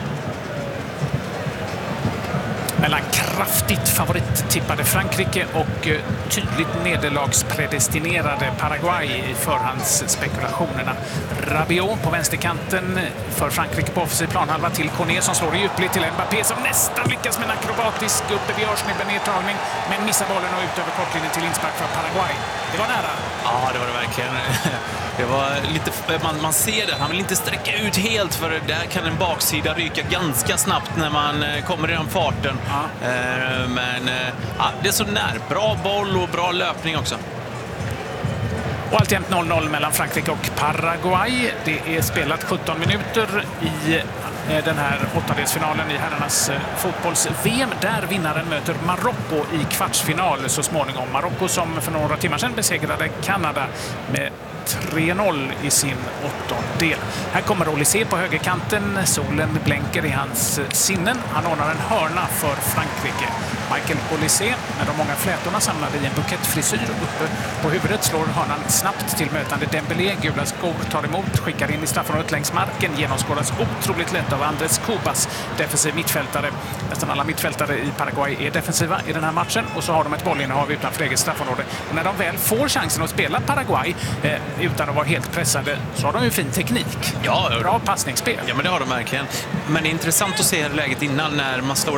Mellan kraftigt favorittippade Frankrike och tydligt nederlagspredestinerade Paraguay i förhandsspekulationerna. Rabiot på vänsterkanten för Frankrike på offensiv planhalva till Cornet som slår i djupled till Mbappé som nästan lyckas med en akrobatisk uppe vid örsnibben nedtagning men missar bollen och ut över kortlinjen till inspark för Paraguay. Det var nära. Ja, det var det verkligen. Det var lite, man ser det, han vill inte sträcka ut helt för där kan en baksida ryka ganska snabbt när man kommer i den farten. Ja. Men det är så när. Bra boll och bra löpning också. Och alltjämt 0-0 mellan Frankrike och Paraguay. Det är spelat 17 minuter i den här åttondelsfinalen i herrarnas fotbolls-VM. Där vinnaren möter Marocko i kvartsfinal så småningom. Marocko som för några timmar sedan besegrade Kanada med 3-0 i sin åttondel. Här kommer Olysée på högerkanten. Solen blänker i hans sinnen. Han ordnar en hörna för Frankrike. Michael Olysée med de många flätorna samlade i en bukettfrisyr uppe på huvudet slår hörnan snabbt till mötande Dembélé. Gula skor tar emot, skickar in i straffområdet längs marken. Genomskådas otroligt lätt av Andrés Cubas, defensiv mittfältare. Nästan alla mittfältare i Paraguay är defensiva i den här matchen. Och så har de ett bollinnehav utanför eget straffområde. Och när de väl får chansen att spela Paraguay utan att vara helt pressade så har de ju fin teknik. Ja, bra passningsspel. Ja, men det har de verkligen. Men det är intressant att se läget innan när man slår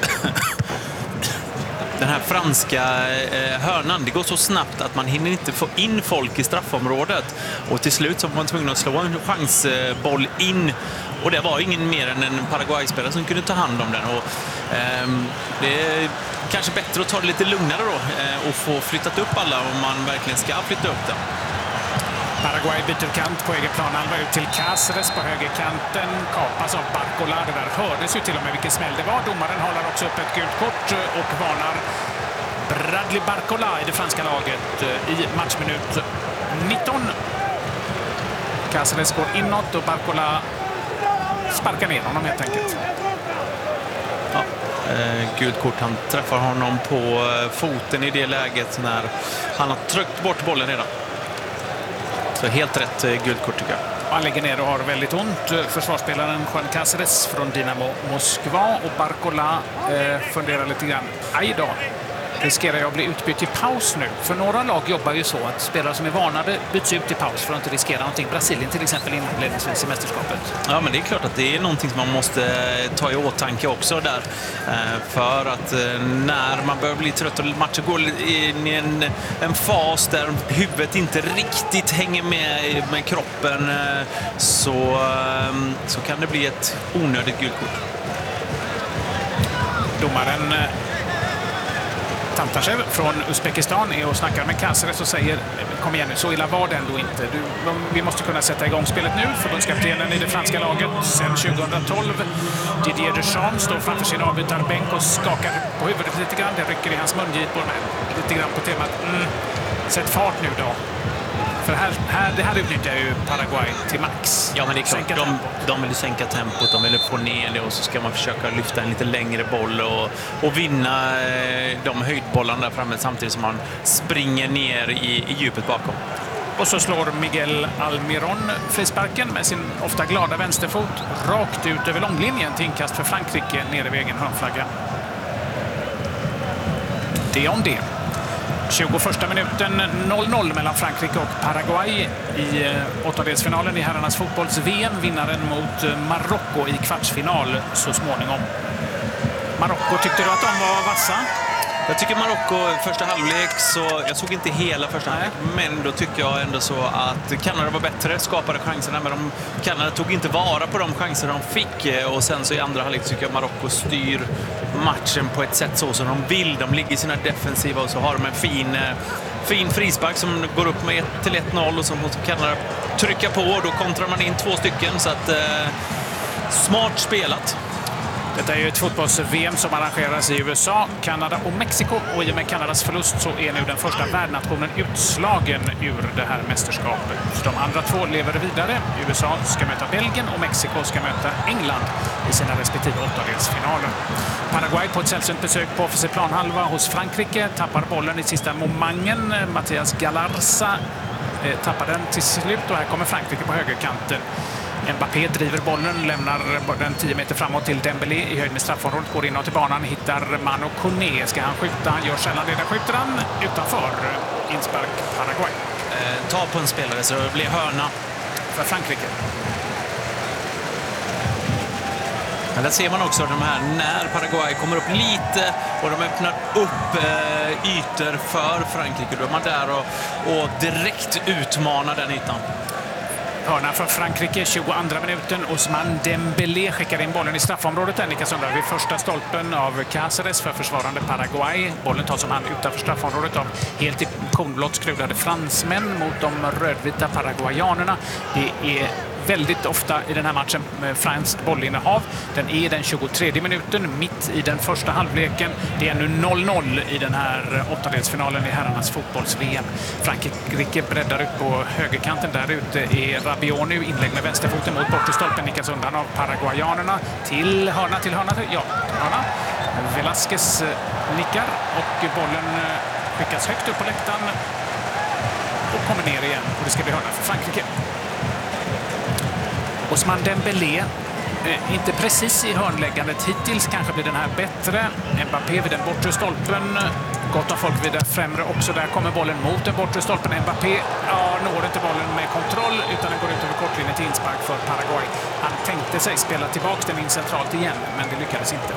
den här franska hörnan. Det går så snabbt att man hinner inte få in folk i straffområdet. Och till slut så var man tvungen att slå en chansboll in. Och det var ingen mer än en Paraguay-spelare som kunde ta hand om den. Och, det är kanske bättre att ta det lite lugnare då och få flyttat upp alla om man verkligen ska flytta upp den. Paraguay byter kant på egen planhalva ut till Cáceres på högerkanten. Kapas av Barcola. Det där hördes ju till och med vilken smäll det var. Domaren håller också upp ett gult kort och varnar Bradley Barcola i det franska laget i matchminut 19. Cáceres går inåt och Barcola sparkar ner honom helt enkelt. Ja, gult kort. Han träffar honom på foten i det läget när han har tryckt bort bollen redan. Så helt rätt gult kort tycker jag. Han ligger ner och har väldigt ont. Försvarsspelaren Juan Cáceres från Dynamo Moskva och Barcola funderar lite grann. Aj då, riskerar jag att bli utbytt i paus nu? För några lag jobbar ju så att spelare som är varnade byts ut i paus för att inte riskera någonting. Brasilien till exempel inledningsvis i mästerskapet. Ja, men det är klart att det är någonting som man måste ta i åtanke också där. För att när man börjar bli trött och matchen går in i en fas där huvudet inte riktigt hänger med kroppen så kan det bli ett onödigt gult kort. Domaren Tantashev från Uzbekistan är och snackar med Cáceres och säger kom igen nu, så illa var det ändå inte. Vi måste kunna sätta igång spelet nu. Förbundskaptenen i det franska laget sedan 2012. Didier Deschamps står framför sin avbytarbänk och skakar på huvudet lite grann. Det rycker i hans mungipor lite grann på temat sätt fart nu då. För det här utnyttjar ju Paraguay till max. Ja, men det är klart, de vill sänka tempot, de vill få ner det och så ska man försöka lyfta en lite längre boll och vinna de höjdbollarna där framme samtidigt som man springer ner i djupet bakom. Och så slår Miguel Almiron frisparken med sin ofta glada vänsterfot rakt ut över långlinjen till inkast för Frankrike nere vid egen hörnflagga. Det om det. 21 minuten 0-0 mellan Frankrike och Paraguay i åttondelsfinalen i herrarnas fotbolls-VM. Vinnaren mot Marocko i kvartsfinal så småningom. Marocko, tyckte du att de var vassa? Jag tycker Marocko första halvlek, så jag såg inte hela första halvlek, men då tycker jag ändå så att Kanada var bättre, skapade chanserna, men Kanada tog inte vara på de chanser de fick, och sen så i andra halvlek tycker jag Marocko styr matchen på ett sätt så som de vill. De ligger i sina defensiva och så har de en fin frispark som går upp med 1-1-0 och så måste Kanada trycka på och då kontrar man in 2 stycken, så att smart spelat. Detta är ju ett fotbolls-VM som arrangeras i USA, Kanada och Mexiko, och i och med Kanadas förlust så är nu den första värdnationen utslagen ur det här mästerskapet. De andra 2 lever vidare. USA ska möta Belgien och Mexiko ska möta England i sina respektive åttondelsfinaler. Paraguay på ett sällsynt besök på offensiv planhalva hos Frankrike, tappar bollen i sista momangen. Mathias Galarza tappar den till slut och här kommer Frankrike på högerkanten. Mbappé driver bollen, lämnar den 10 meter framåt till Dembélé i höjd med straffområdet, går inåt till banan, hittar Manu Koné. Ska han skjuta? Han gör sällan det. Där skjuter han utanför. Inspark Paraguay. Ta på en spelare så det blir hörna för Frankrike. Men där ser man också de här när Paraguay kommer upp lite och de öppnar upp ytor för Frankrike. Då är man där och direkt utmanar den ytan. Hörna från Frankrike, 22 minuten. Ousmane Dembélé skickar in bollen i straffområdet. Nikas undrar vid första stolpen av Cáceres för försvarande Paraguay. Bollen tas som hand utanför straffområdet av helt i kornblått skruvade fransmän mot de rödvita paraguayanerna. Det är väldigt ofta i den här matchen med franskt bollinnehav. Den är den 23 minuten, mitt i den första halvleken. Det är nu 0-0 i den här åttondelsfinalen i herrarnas fotbolls-VM. Frankrike breddar ut på högerkanten. Där ute är Rabiot nu, inlägg med vänsterfoten mot bortre stolpen, nickas undan av paraguayanerna till hörna. Ja, hörna. Velasquez nickar och bollen skickas högt upp på läktaren och kommer ner igen. Och det ska bli hörna för Frankrike. Ousmane Dembélé, inte precis i hörnläggandet hittills, kanske blir den här bättre. Mbappé vid den bortre stolpen, gott om folk vid den främre också. Där kommer bollen mot den bortre stolpen. Mbappé når inte bollen med kontroll utan den går ut över kortlinjen till inspark för Paraguay. Han tänkte sig spela tillbaka den in centralt igen, men det lyckades inte.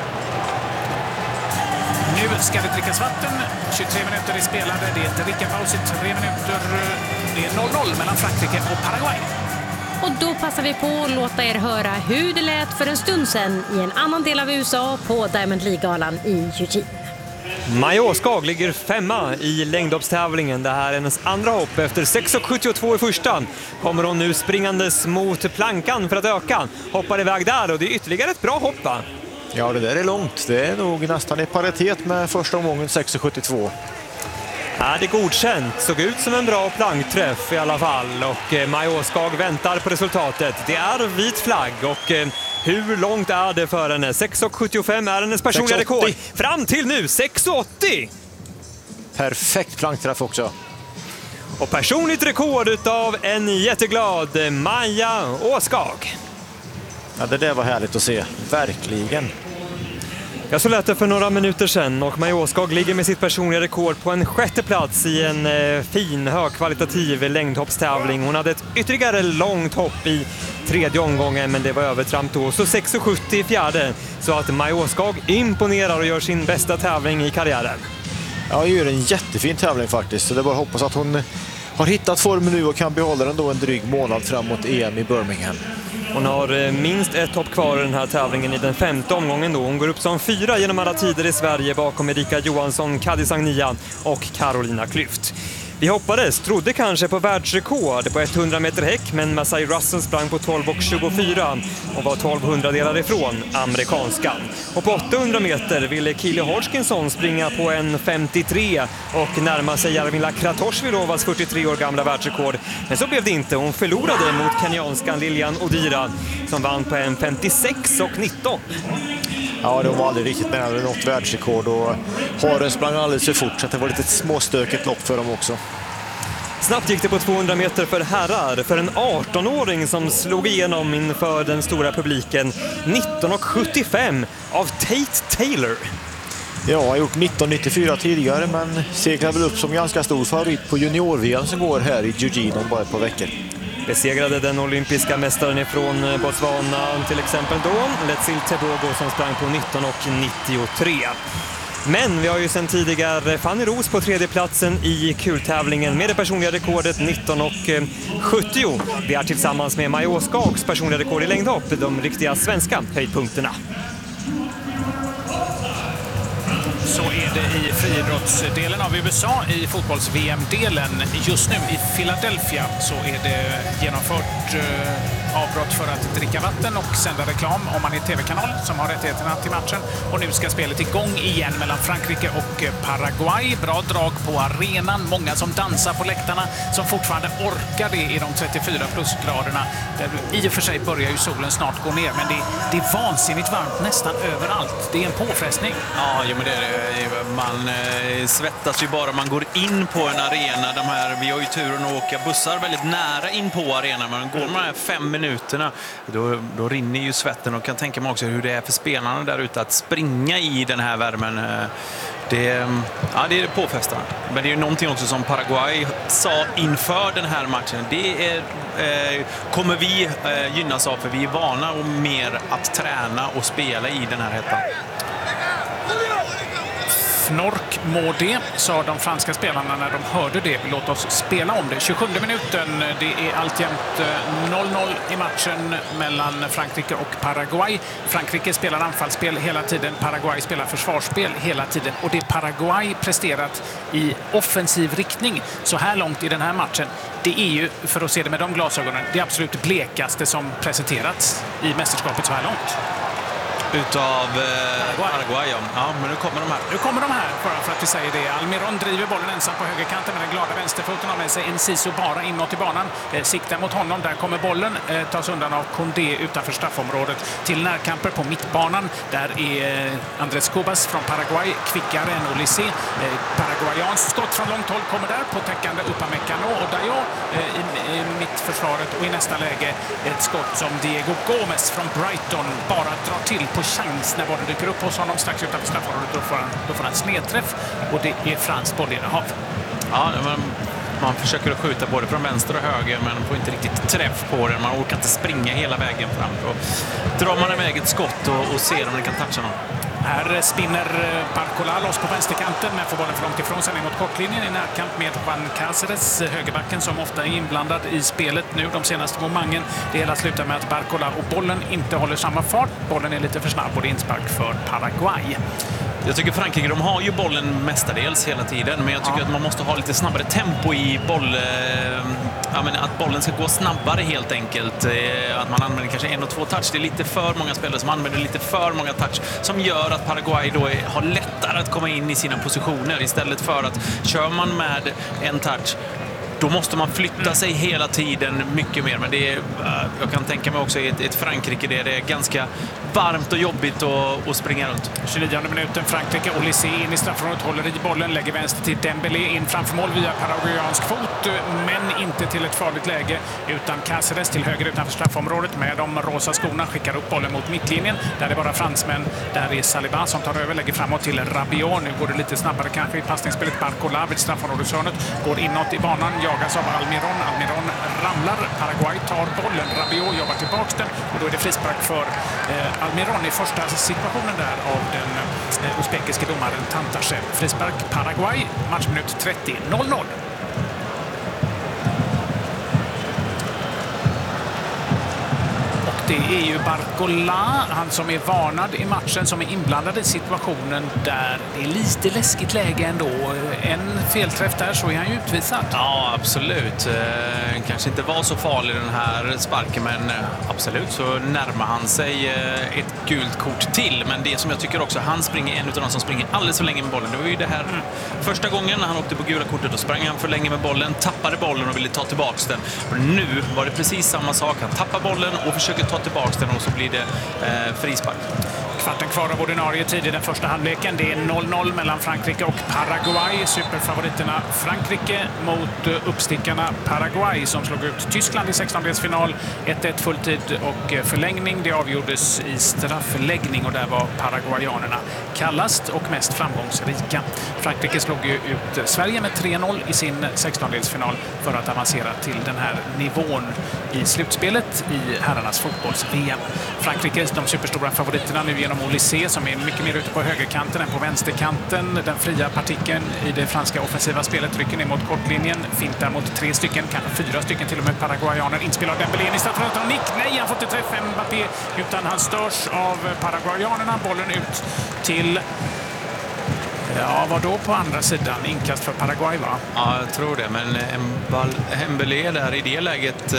Nu ska det drickas vatten. 23 minuter är spelade. Det är ett drickapaus i 3 minuter. Det är 0-0 mellan Frankrike och Paraguay. Och då passar vi på att låta er höra hur det lät för en stund sedan i en annan del av USA på Diamond League-galan i Eugene. Maja Skag ligger 5:a i längdhoppstävlingen. Det här är hennes andra hopp. Efter 6,72 i första kommer hon nu springandes mot plankan för att öka. Hoppar iväg där och det är ytterligare ett bra hopp, va? Ja, det där är långt. Det är nog nästan i paritet med första omgången 6,72. Ja, det är godkänt. Såg ut som en bra plankträff i alla fall. Och Maja Skag väntar på resultatet. Det är vit flagg och hur långt är det för henne? 6,75 är hennes personliga rekord. Fram till nu 6,80! Perfekt plankträff också. Och personligt rekord utav en jätteglad Maja Skag. Ja, det där var härligt att se. Verkligen. Jag så lät det för några minuter sedan och Maja Skag ligger med sitt personliga rekord på en 6:e plats i en fin, högkvalitativ längdhoppstävling. Hon hade ett ytterligare långt hopp i 3:e omgången, men det var övertramp då. Så 6,70 i 4:e, så att Maja Skag imponerar och gör sin bästa tävling i karriären. Ja, det gör en jättefin tävling faktiskt. Så det är bara att hoppas att hon har hittat formen nu och kan behålla den då en dryg månad framåt EM i Birmingham. Hon har minst ett hopp kvar i den här tävlingen i den 5:e omgången då. Hon går upp som 4 genom alla tider i Sverige bakom Erika Johansson, Kadis Agnia och Carolina Klüft. Vi trodde kanske på världsrekord på 100 meter häck, men Masai Russell sprang på 12,24 och var 1200-delar ifrån amerikanskan. Och på 800 meter ville Kili Hodgkinson springa på en 53 och närma sig Jarmila Kratochvilovas 43 år gamla världsrekord. Men så blev det inte. Hon förlorade mot kenyanskan Lilian Odira som vann på en 56,19. Ja, de var aldrig riktigt nära något världsrekord och Haren sprang alldeles för fort så det var lite småstökigt lopp för dem också. Snabbt gick det på 200 meter för herrar för en 18-åring som slog igenom inför den stora publiken 19,75 av Tate Taylor. Ja, jag har gjort 19,94 tidigare men seglar väl upp som ganska stor favorit på junior-VM som går här i Eugene om bara ett par veckor. Besegrade den olympiska mästaren ifrån Botswana till exempel då, Letsil Tebogo som sprang på 19,93. Men vi har ju sedan tidigare Fanny Roos på 3:e platsen i kultävlingen med det personliga rekordet 19,70. Vi är tillsammans med Maja Åskaks personliga rekord i längdhopp, de riktiga svenska höjdpunkterna. Så är det i friidrottsdelen av USA i fotbolls-VM-delen. Just nu i Philadelphia så är det genomfört avbrott för att dricka vatten och sända reklam om man är tv-kanal som har rättigheterna till matchen. Och nu ska spelet igång igen mellan Frankrike och Paraguay. Bra drag på arenan, många som dansar på läktarna som fortfarande orkar det i de 34 plusgraderna. I och för sig börjar ju solen snart gå ner, men det är vansinnigt varmt nästan överallt. Det är en påfrestning. Ja, men det är det. Man svettas ju bara man går in på en arena. Vi har ju turen att åka bussar väldigt nära in på arenan, men går man 5 minuterna då rinner ju svetten, och kan tänka mig också hur det är för spelarna där ute att springa i den här värmen. Det är påfrestande. Men det är ju någonting också som Paraguay sa inför den här matchen. Det kommer vi gynnas av, för vi är vana och mer att träna och spela i den här hettan. Fnork må det, sa de franska spelarna när de hörde det. Låt oss spela om det. 27 minuten, det är alltjämt 0-0 i matchen mellan Frankrike och Paraguay. Frankrike spelar anfallsspel hela tiden, Paraguay spelar försvarsspel hela tiden. Och det Paraguay presterat i offensiv riktning så här långt i den här matchen, det är ju, för att se det med de glasögonen, det absolut blekaste som presenterats i mästerskapet så här långt. Utav Paraguay. Ja, men nu kommer de här. Nu kommer de här, för att vi säger det. Almiron driver bollen ensam på högerkanten med den glada vänsterfoten, av med sig Enciso bara inåt i banan. Siktar mot honom, där kommer bollen. Tas undan av Condé utanför straffområdet. Till närkamper på mittbanan. Där är Andrés Cubas från Paraguay kvickare än Olysé. Paraguayans stått från långt håll, kommer där på täckande Upamecano och Dayo i mittförsvaret. Och i nästa läge ett skott som Diego Gómez från Brighton bara drar till på chans när bollen dyker upp hos honom strax utanför straffområdet. Då får han snedträff, och det är franskt bollinnehav. Ja, man försöker att skjuta både från vänster och höger, men får inte riktigt träff på den. Man orkar inte springa hela vägen fram. Då drar man iväg ett skott och ser om det kan toucha någon. Här spinner Barcola loss på vänsterkanten, men får bollen för långt ifrån sig ner mot kortlinjen i närkamp med Juan Cáceres, högerbacken som ofta är inblandad i spelet nu de senaste momangen. Det hela slutar med att Barcola och bollen inte håller samma fart. Bollen är lite för snabb och det är inspark för Paraguay. Jag tycker Frankrike, de har ju bollen mestadels hela tiden, men jag tycker att man måste ha lite snabbare tempo i att bollen ska gå snabbare helt enkelt. Att man använder kanske 1 och 2 touch. Det är lite för många spelare som använder lite för många touch, som gör att Paraguay då har lättare att komma in i sina positioner, istället för att kör man med en touch, då måste man flytta sig hela tiden mycket mer. Men det är, jag kan tänka mig också i ett Frankrike där det är ganska varmt och jobbigt att springa runt. 29 minuten, Frankrike. Olysé in i straffområdet, håller i bollen, lägger vänster till Dembélé in framför mål via paraguayansk fot, men inte till ett farligt läge, utan Cáceres till höger utanför straffområdet med de rosa skorna skickar upp bollen mot mittlinjen. Där är det bara fransmän. Där är Saliba som tar över, lägger framåt till Rabiot. Nu går det lite snabbare kanske i passningsspelet. Barcola vid straffområdeshörnet går inåt i banan, jagas av Almiron. Almiron ramlar. Paraguay tar bollen. Rabiot jobbar tillbaka den, och då är det frispark för Almiron i första situationen där av den uzbekiske domaren Tantashev. Frispark Paraguay, matchminut 30, 0-0. Och det är ju Barcola, han som är varnad i matchen, som är inblandad i situationen där det är lite läskigt läge ändå. En felträff där så är han ju utvisad. Ja, absolut. Kanske inte var så farlig den här sparken, men absolut så närmar han sig ett gult kort till. Men det som jag tycker också, han springer en av de som springer alldeles för länge med bollen. Det var ju det här första gången när han åkte på gula kortet, då sprang han för länge med bollen, tappade bollen och ville ta tillbaka den. Och nu var det precis samma sak. Han tappar bollen och försöker ta tillbaka den och så blir det frispark. Kvarten kvar av ordinarie tid i den första halvleken. Det är 0-0 mellan Frankrike och Paraguay. Superfavoriterna Frankrike mot uppstickarna Paraguay som slog ut Tyskland i 16-delsfinal. 1-1 fulltid och förlängning. Det avgjordes i straffläggning och där var paraguayanerna kallast och mest framgångsrika. Frankrike slog ju ut Sverige med 3-0 i sin 16-delsfinal för att avancera till den här nivån i slutspelet i herrarnas fotbolls-VM. Frankrike, de superstora favoriterna nu genom Olysée som är mycket mer ute på högerkanten än på vänsterkanten. Den fria partikeln i det franska offensiva spelet rycker ner mot kortlinjen. Fintar mot 3 stycken, kanske 4 stycken till och med paraguayaner. Inspel av Dembélé i straffområdet. Nick, nej, han får inte träffa Mbappé utan han störs av paraguayanerna. Bollen ut till... Ja, vad då på andra sidan? Inkast för Paraguay, va? Ja, jag tror det. Men Dembélé där i det läget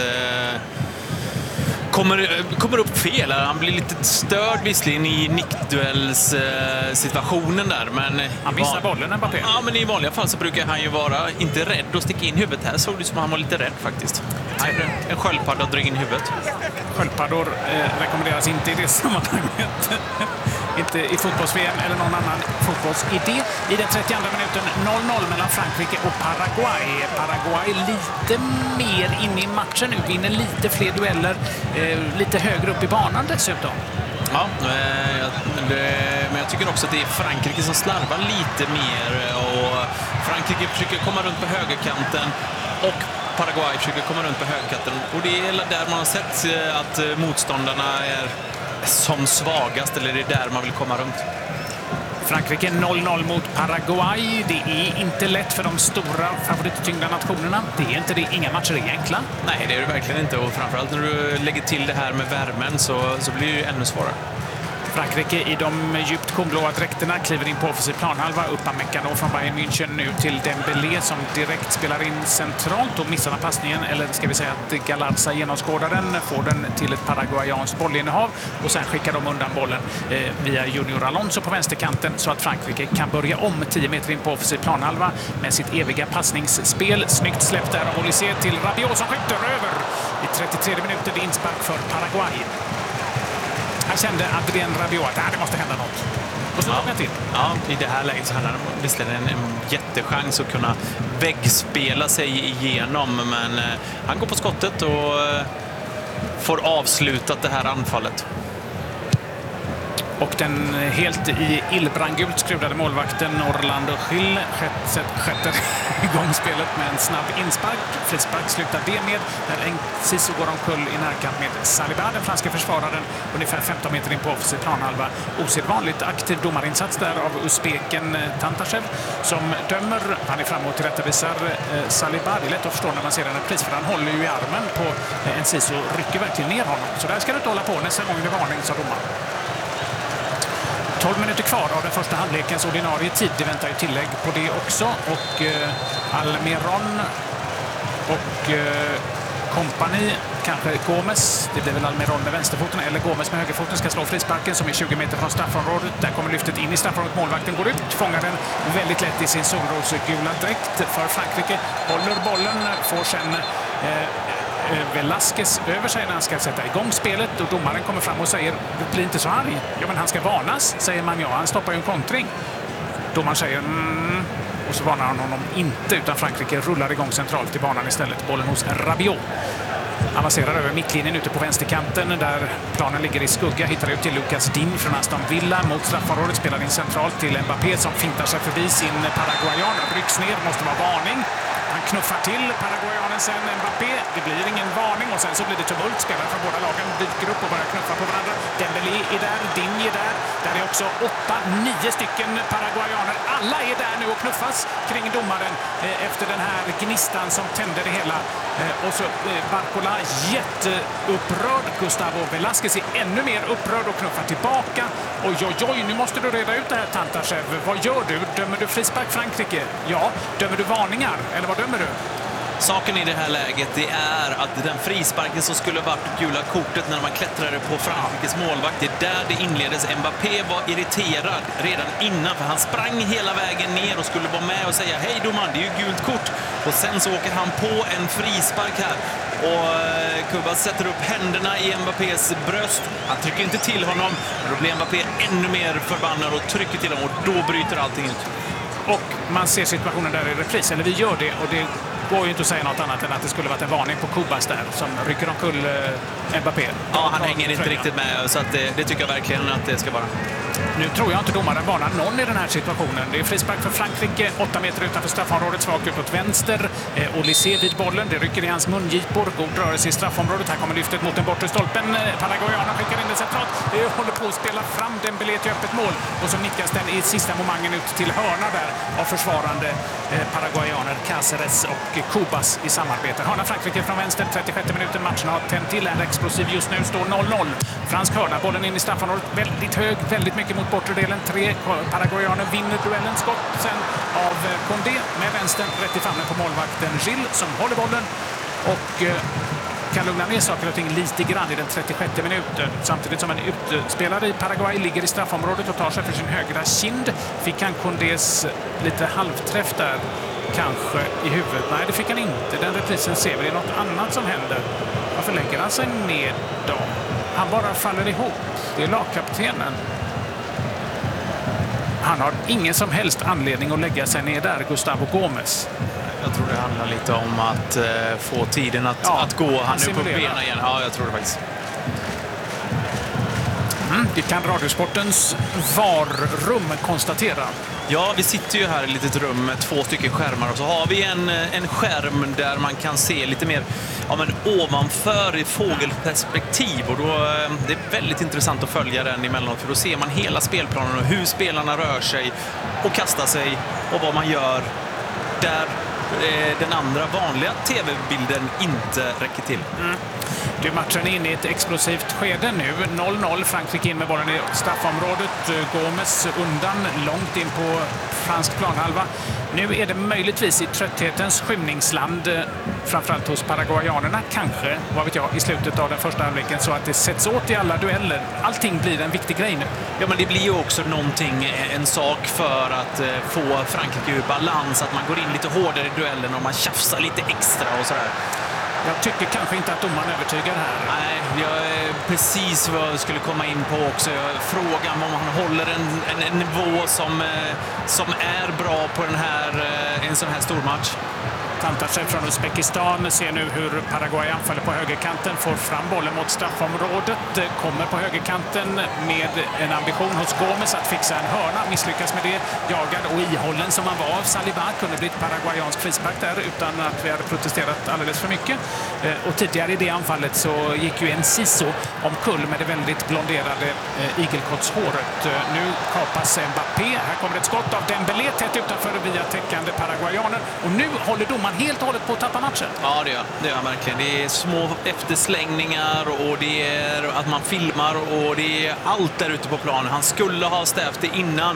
kommer upp fel. Han blir lite störd visserligen i nickduells-situationen där. Men han missar bollen, Mbappé. Ja, men i vanliga fall så brukar han ju vara inte rädd att sticka in huvudet. Här såg det som att han var lite rädd faktiskt. En sköldpadda att dra in huvudet. Sköldpaddor rekommenderas inte i det sammanhanget. Inte i fotbolls-VM eller någon annan fotbollsidé. I den 32 minuten 0-0 mellan Frankrike och Paraguay. Paraguay lite mer inne i matchen nu, vinner lite fler dueller, lite högre upp i banan dessutom. Ja, men jag tycker också att det är Frankrike som slarvar lite mer och Frankrike försöker komma runt på högerkanten och Paraguay försöker komma runt på högerkanten. Och det är där man har sett att motståndarna är som svagast, eller det är där man vill komma runt. Frankrike 0-0 mot Paraguay. Det är inte lätt för de stora favorittyngda nationerna. Det är inte det. Inga matcher är enkla. Nej, det är det verkligen inte. Och framförallt när du lägger till det här med värmen så blir det ännu svårare. Frankrike i de djupt kornblåa dräkterna kliver in på offensiv planhalva. Upamecano från Bayern München nu till Dembélé som direkt spelar in centralt och missar passningen. Eller ska vi säga att Galarza genomskådar den, får den till ett paraguayanskt bollinnehav och sen skickar de undan bollen via Junior Alonso på vänsterkanten så att Frankrike kan börja om 10 meter in på offensiv planhalva med sitt eviga passningsspel. Snyggt släppt där av Olysée till Rabiot som skjuter över i 33 minuter. Det är inspark för Paraguay. Han kände Adrien Rabiot att det måste hända något. Och så till. Ja, i det här läget så hade han visserligen en jättechans att kunna väggspela sig igenom. Men han går på skottet och får avslutat det här anfallet. Och den helt i illbrandgult skruvade målvakten Orlando Gil sköter igång spelet med en snabb inspark. Frispark slutar det med när Enciso går omkull i närkamp med Saliba, den franska försvararen, ungefär 15 meter in på offensiv planhalva. Osedvanligt aktiv domarinsats där av uzbeken Tantashev som dömer. Han är framme och tillrättavisar Saliba. Det är lätt att förstå när man ser den här pris, för han håller ju i armen på Enciso, rycker verkligen ner honom. Så där ska du inte hålla på, nästa gång det varning, sa domaren. 12 minuter kvar av den första halvlekens ordinarie tid. Det väntar ju tillägg på det också. Och Almiron och kompani, kanske Gomes. Det blir väl Almiron med vänsterfoten eller Gomes med högerfoten ska slå frisparken som är 20 meter från straffområdet. Där kommer lyftet in i straffområdet. Målvakten går ut, fångar den väldigt lätt i sin solrosgula dräkt för Frankrike. Håller bollen, får sen Velasquez över sig när han ska sätta igång spelet och domaren kommer fram och säger bli inte så arg. Ja, men han ska varnas, säger man. Ja, han stoppar ju en kontring. Domaren säger och så varnar han honom inte, utan Frankrike rullar igång centralt i banan istället. Bollen hos Rabiot. Avancerar över mittlinjen ute på vänsterkanten där planen ligger i skugga. Hittar ut till Lucas Digne från Aston Villa mot straffområdet. Spelar in centralt till Mbappé som fintar sig förbi sin paraguayan. Rycks ner, måste vara varning. Han knuffar till paraguayanen sen Mbappé. Det blir ingen varning och sen så blir det tumult. Spelare från båda lagen dyker upp och börjar knuffa på varandra. Dembélé är där, Digne är där. Där är också 8-9 stycken paraguayaner. Alla är där nu och knuffas kring domaren efter den här gnistan som tände det hela. Och så Barcola jätteupprörd. Gustavo Velasquez är ännu mer upprörd och knuffar tillbaka. Oj, nu måste du reda ut det här, Tantashev. Vad gör du? Dömer du frispark Frankrike? Ja. Dömer du varningar? Eller vad dömer du? Saken i det här läget det är att den frisparken som skulle varit gula kortet när man klättrade på Frankrikes målvakt, det är där det inleddes. Mbappé var irriterad redan innan för han sprang hela vägen ner och skulle vara med och säga hej domaren, det är ju gult kort. Och sen så åker han på en frispark här och Kubas sätter upp händerna i Mbappés bröst. Han trycker inte till honom, men då blir Mbappé ännu mer förbannad och trycker till honom och då bryter allting ut. Och man ser situationen där i repris, eller vi gör det, och det går ju inte att säga något annat än att det skulle varit en varning på Kubas där som rycker omkull Mbappé. Ja, han hänger inte riktigt med, så att det tycker jag verkligen att det ska vara. Nu tror jag inte domaren varnar någon i den här situationen. Det är frispark för Frankrike, 8 meter utanför straffområdet, svagt ut åt vänster. Olysée vid bollen, det rycker i hans mungipor. God rörelse i straffområdet. Här kommer lyftet mot den bortre stolpen. Paraguayanerna skickar in det centralt. Det håller på att spela fram Dembélé till öppet mål. Och så nickas den i sista momangen ut till hörna där av försvarande Paraguayaner, Cáceres och Kubas i samarbete. Hörna Frankrike från vänster, 36 minuten. Matchen har tänt till, är explosiv just nu, står 0-0. Fransk hörna, bollen in i straffområdet, väldigt hög, väldigt mycket mot bortre delen. 3 Paraguayaner vinner duellen, skott sen av Condé med vänstern, rätt i famnen på målvakten Gilles som håller bollen och kan lugna ner saker och ting lite grann i den 36 minuten. Samtidigt som en utspelare i Paraguay ligger i straffområdet och tar sig för sin högra kind. Fick han Condés lite halvträff där kanske i huvudet? Nej, det fick han inte. Den reprisen ser vi. Det är något annat som händer. Varför lägger han sig ner då? Han bara faller ihop. Det är lagkaptenen. Han har ingen som helst anledning att lägga sig ner där, Gustavo Gomes. Jag tror det handlar lite om att få tiden att gå. Han är på benen igen. Ja, jag tror det faktiskt. Det kan Radiosportens VAR-rum konstatera. Ja, vi sitter ju här i ett litet rum med 2 stycken skärmar och så har vi en skärm där man kan se lite mer ovanför i fågelperspektiv och då det är väldigt intressant att följa den emellanåt för då ser man hela spelplanen och hur spelarna rör sig och kastar sig och vad man gör där den andra vanliga tv-bilden inte räcker till. Du är matchen in i ett explosivt skede nu. 0-0. Frankrike in med bollen i straffområdet. Gomes undan långt in på fransk planhalva. Nu är det möjligtvis i trötthetens skymningsland, framförallt hos paraguayanerna kanske, vad vet jag, i slutet av den första halvleken så att det sätts åt i alla dueller. Allting blir en viktig grej nu. Ja, men det blir ju också en sak för att få Frankrike ur balans, att man går in lite hårdare i duellen och man tjafsar lite extra och sådär. Jag tycker kanske inte att domaren övertygar här. Nej, jag är precis vad jag skulle komma in på också. Frågan om han håller en nivå som är bra på en sån här stor match. Tantashev från Uzbekistan ser nu hur Paraguay anfaller på högerkanten, får fram bollen mot straffområdet, kommer på högerkanten med en ambition hos Gomes att fixa en hörna, misslyckas med det, jagad och ihållen som han var av Saliba, kunde bli ett paraguayansk frispark där utan att vi hade protesterat alldeles för mycket. Och tidigare i det anfallet så gick ju en Siso omkull med det väldigt blonderade igelkottshåret. Nu kapas Mbappé, här kommer ett skott av Dembélé tätt utanför via täckande paraguayaner och nu håller domaren helt och hållet på att tappa matchen. Ja, det gör verkligen. Det är små efterslängningar och det är att man filmar och det är allt där ute på planen. Han skulle ha stävt det innan.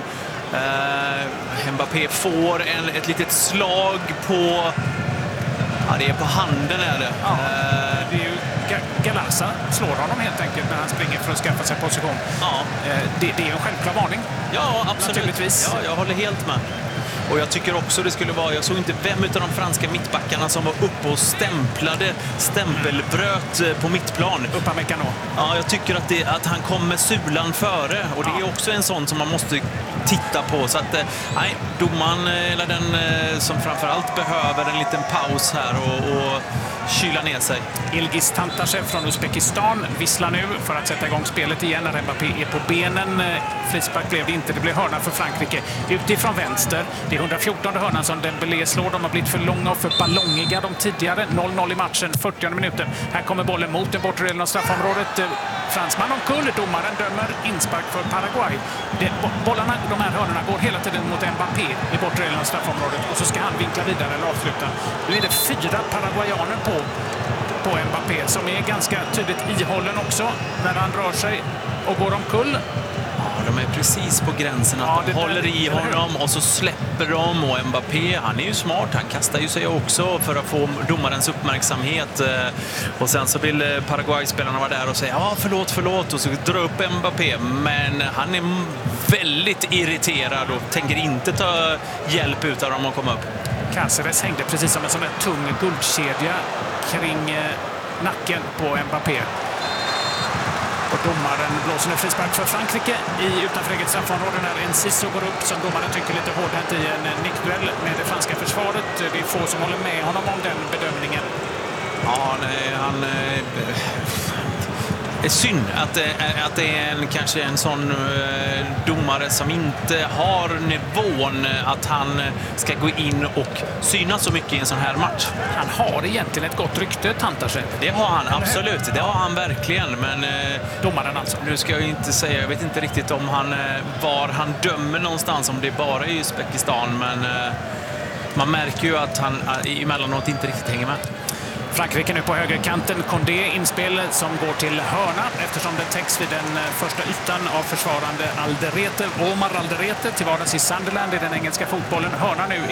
Mbappé får ett litet slag på... Ja, det är på handen är det. Ja, det är ju Galarza slår honom helt enkelt när han springer för att skaffa sig position. Ja. Det är ju en självklar varning. Ja, absolut. Naturligtvis. Ja, jag håller helt med. Och jag tycker också det skulle vara, jag såg inte vem av de franska mittbackarna som var uppe och stämpelbröt på mittplan. Upamecano. Ja, jag tycker att han kom med sulan före och det är också en sån som man måste titta på. Så att, nej, domaren eller den som framförallt behöver en liten paus här och kyla ner sig. Ilgiz Tantashev från Uzbekistan visslar nu för att sätta igång spelet igen när Mbappé är på benen. Frispark blev det inte, det blev hörna för Frankrike. Utifrån vänster, det är 114 hörnan som Dembélé slår. De har blivit för långa och för ballongiga de tidigare. 0-0 i matchen, 40 minuter. Här kommer bollen mot den bortre delen av straffområdet. Fransman omkull, domaren dömer inspark för Paraguay. Bollarna, de här hörnorna går hela tiden mot Mbappé. Mbappé i bortre delen av straffområdet och så ska han vinkla vidare eller avsluta. Nu är det 4 paraguayaner på Mbappé som är ganska tydligt ihållen också när han rör sig och går omkull. Ja, de är precis på gränsen att de håller i honom och så släpper de, och Mbappé, han är ju smart, han kastar ju sig också för att få domarens uppmärksamhet, och sen så vill Paraguay-spelarna vara där och säga ja, förlåt, och så dra upp Mbappé, men han är väldigt irriterad och tänker inte ta hjälp utav dem att komma upp. Cáceres hängde precis som en sån där tung guldkedja kring nacken på Mbappé. Och domaren blåser en frispark för Frankrike utanför eget straffområde när Enciso går upp som domaren tycker lite hårdhänt i en nickduell med det franska försvaret. Det är få som håller med honom om den bedömningen. Ja, han är synd att det är kanske en sån domare som inte har nivån att han ska gå in och synas så mycket i en sån här match. Han har egentligen ett gott rykte, Tantashev. Det har han, absolut. Det har han verkligen. Men domaren alltså. Nu ska jag inte säga, jag vet inte riktigt om var han dömer någonstans, om det är bara i Uzbekistan, men man märker ju att han emellanåt inte riktigt hänger med. Frankrike nu på högerkanten. Condé inspel som går till hörna eftersom det täcks vid den första ytan av försvarande Alderete. Omar Alderete till vardags i Sunderland i den engelska fotbollen. Hörna nu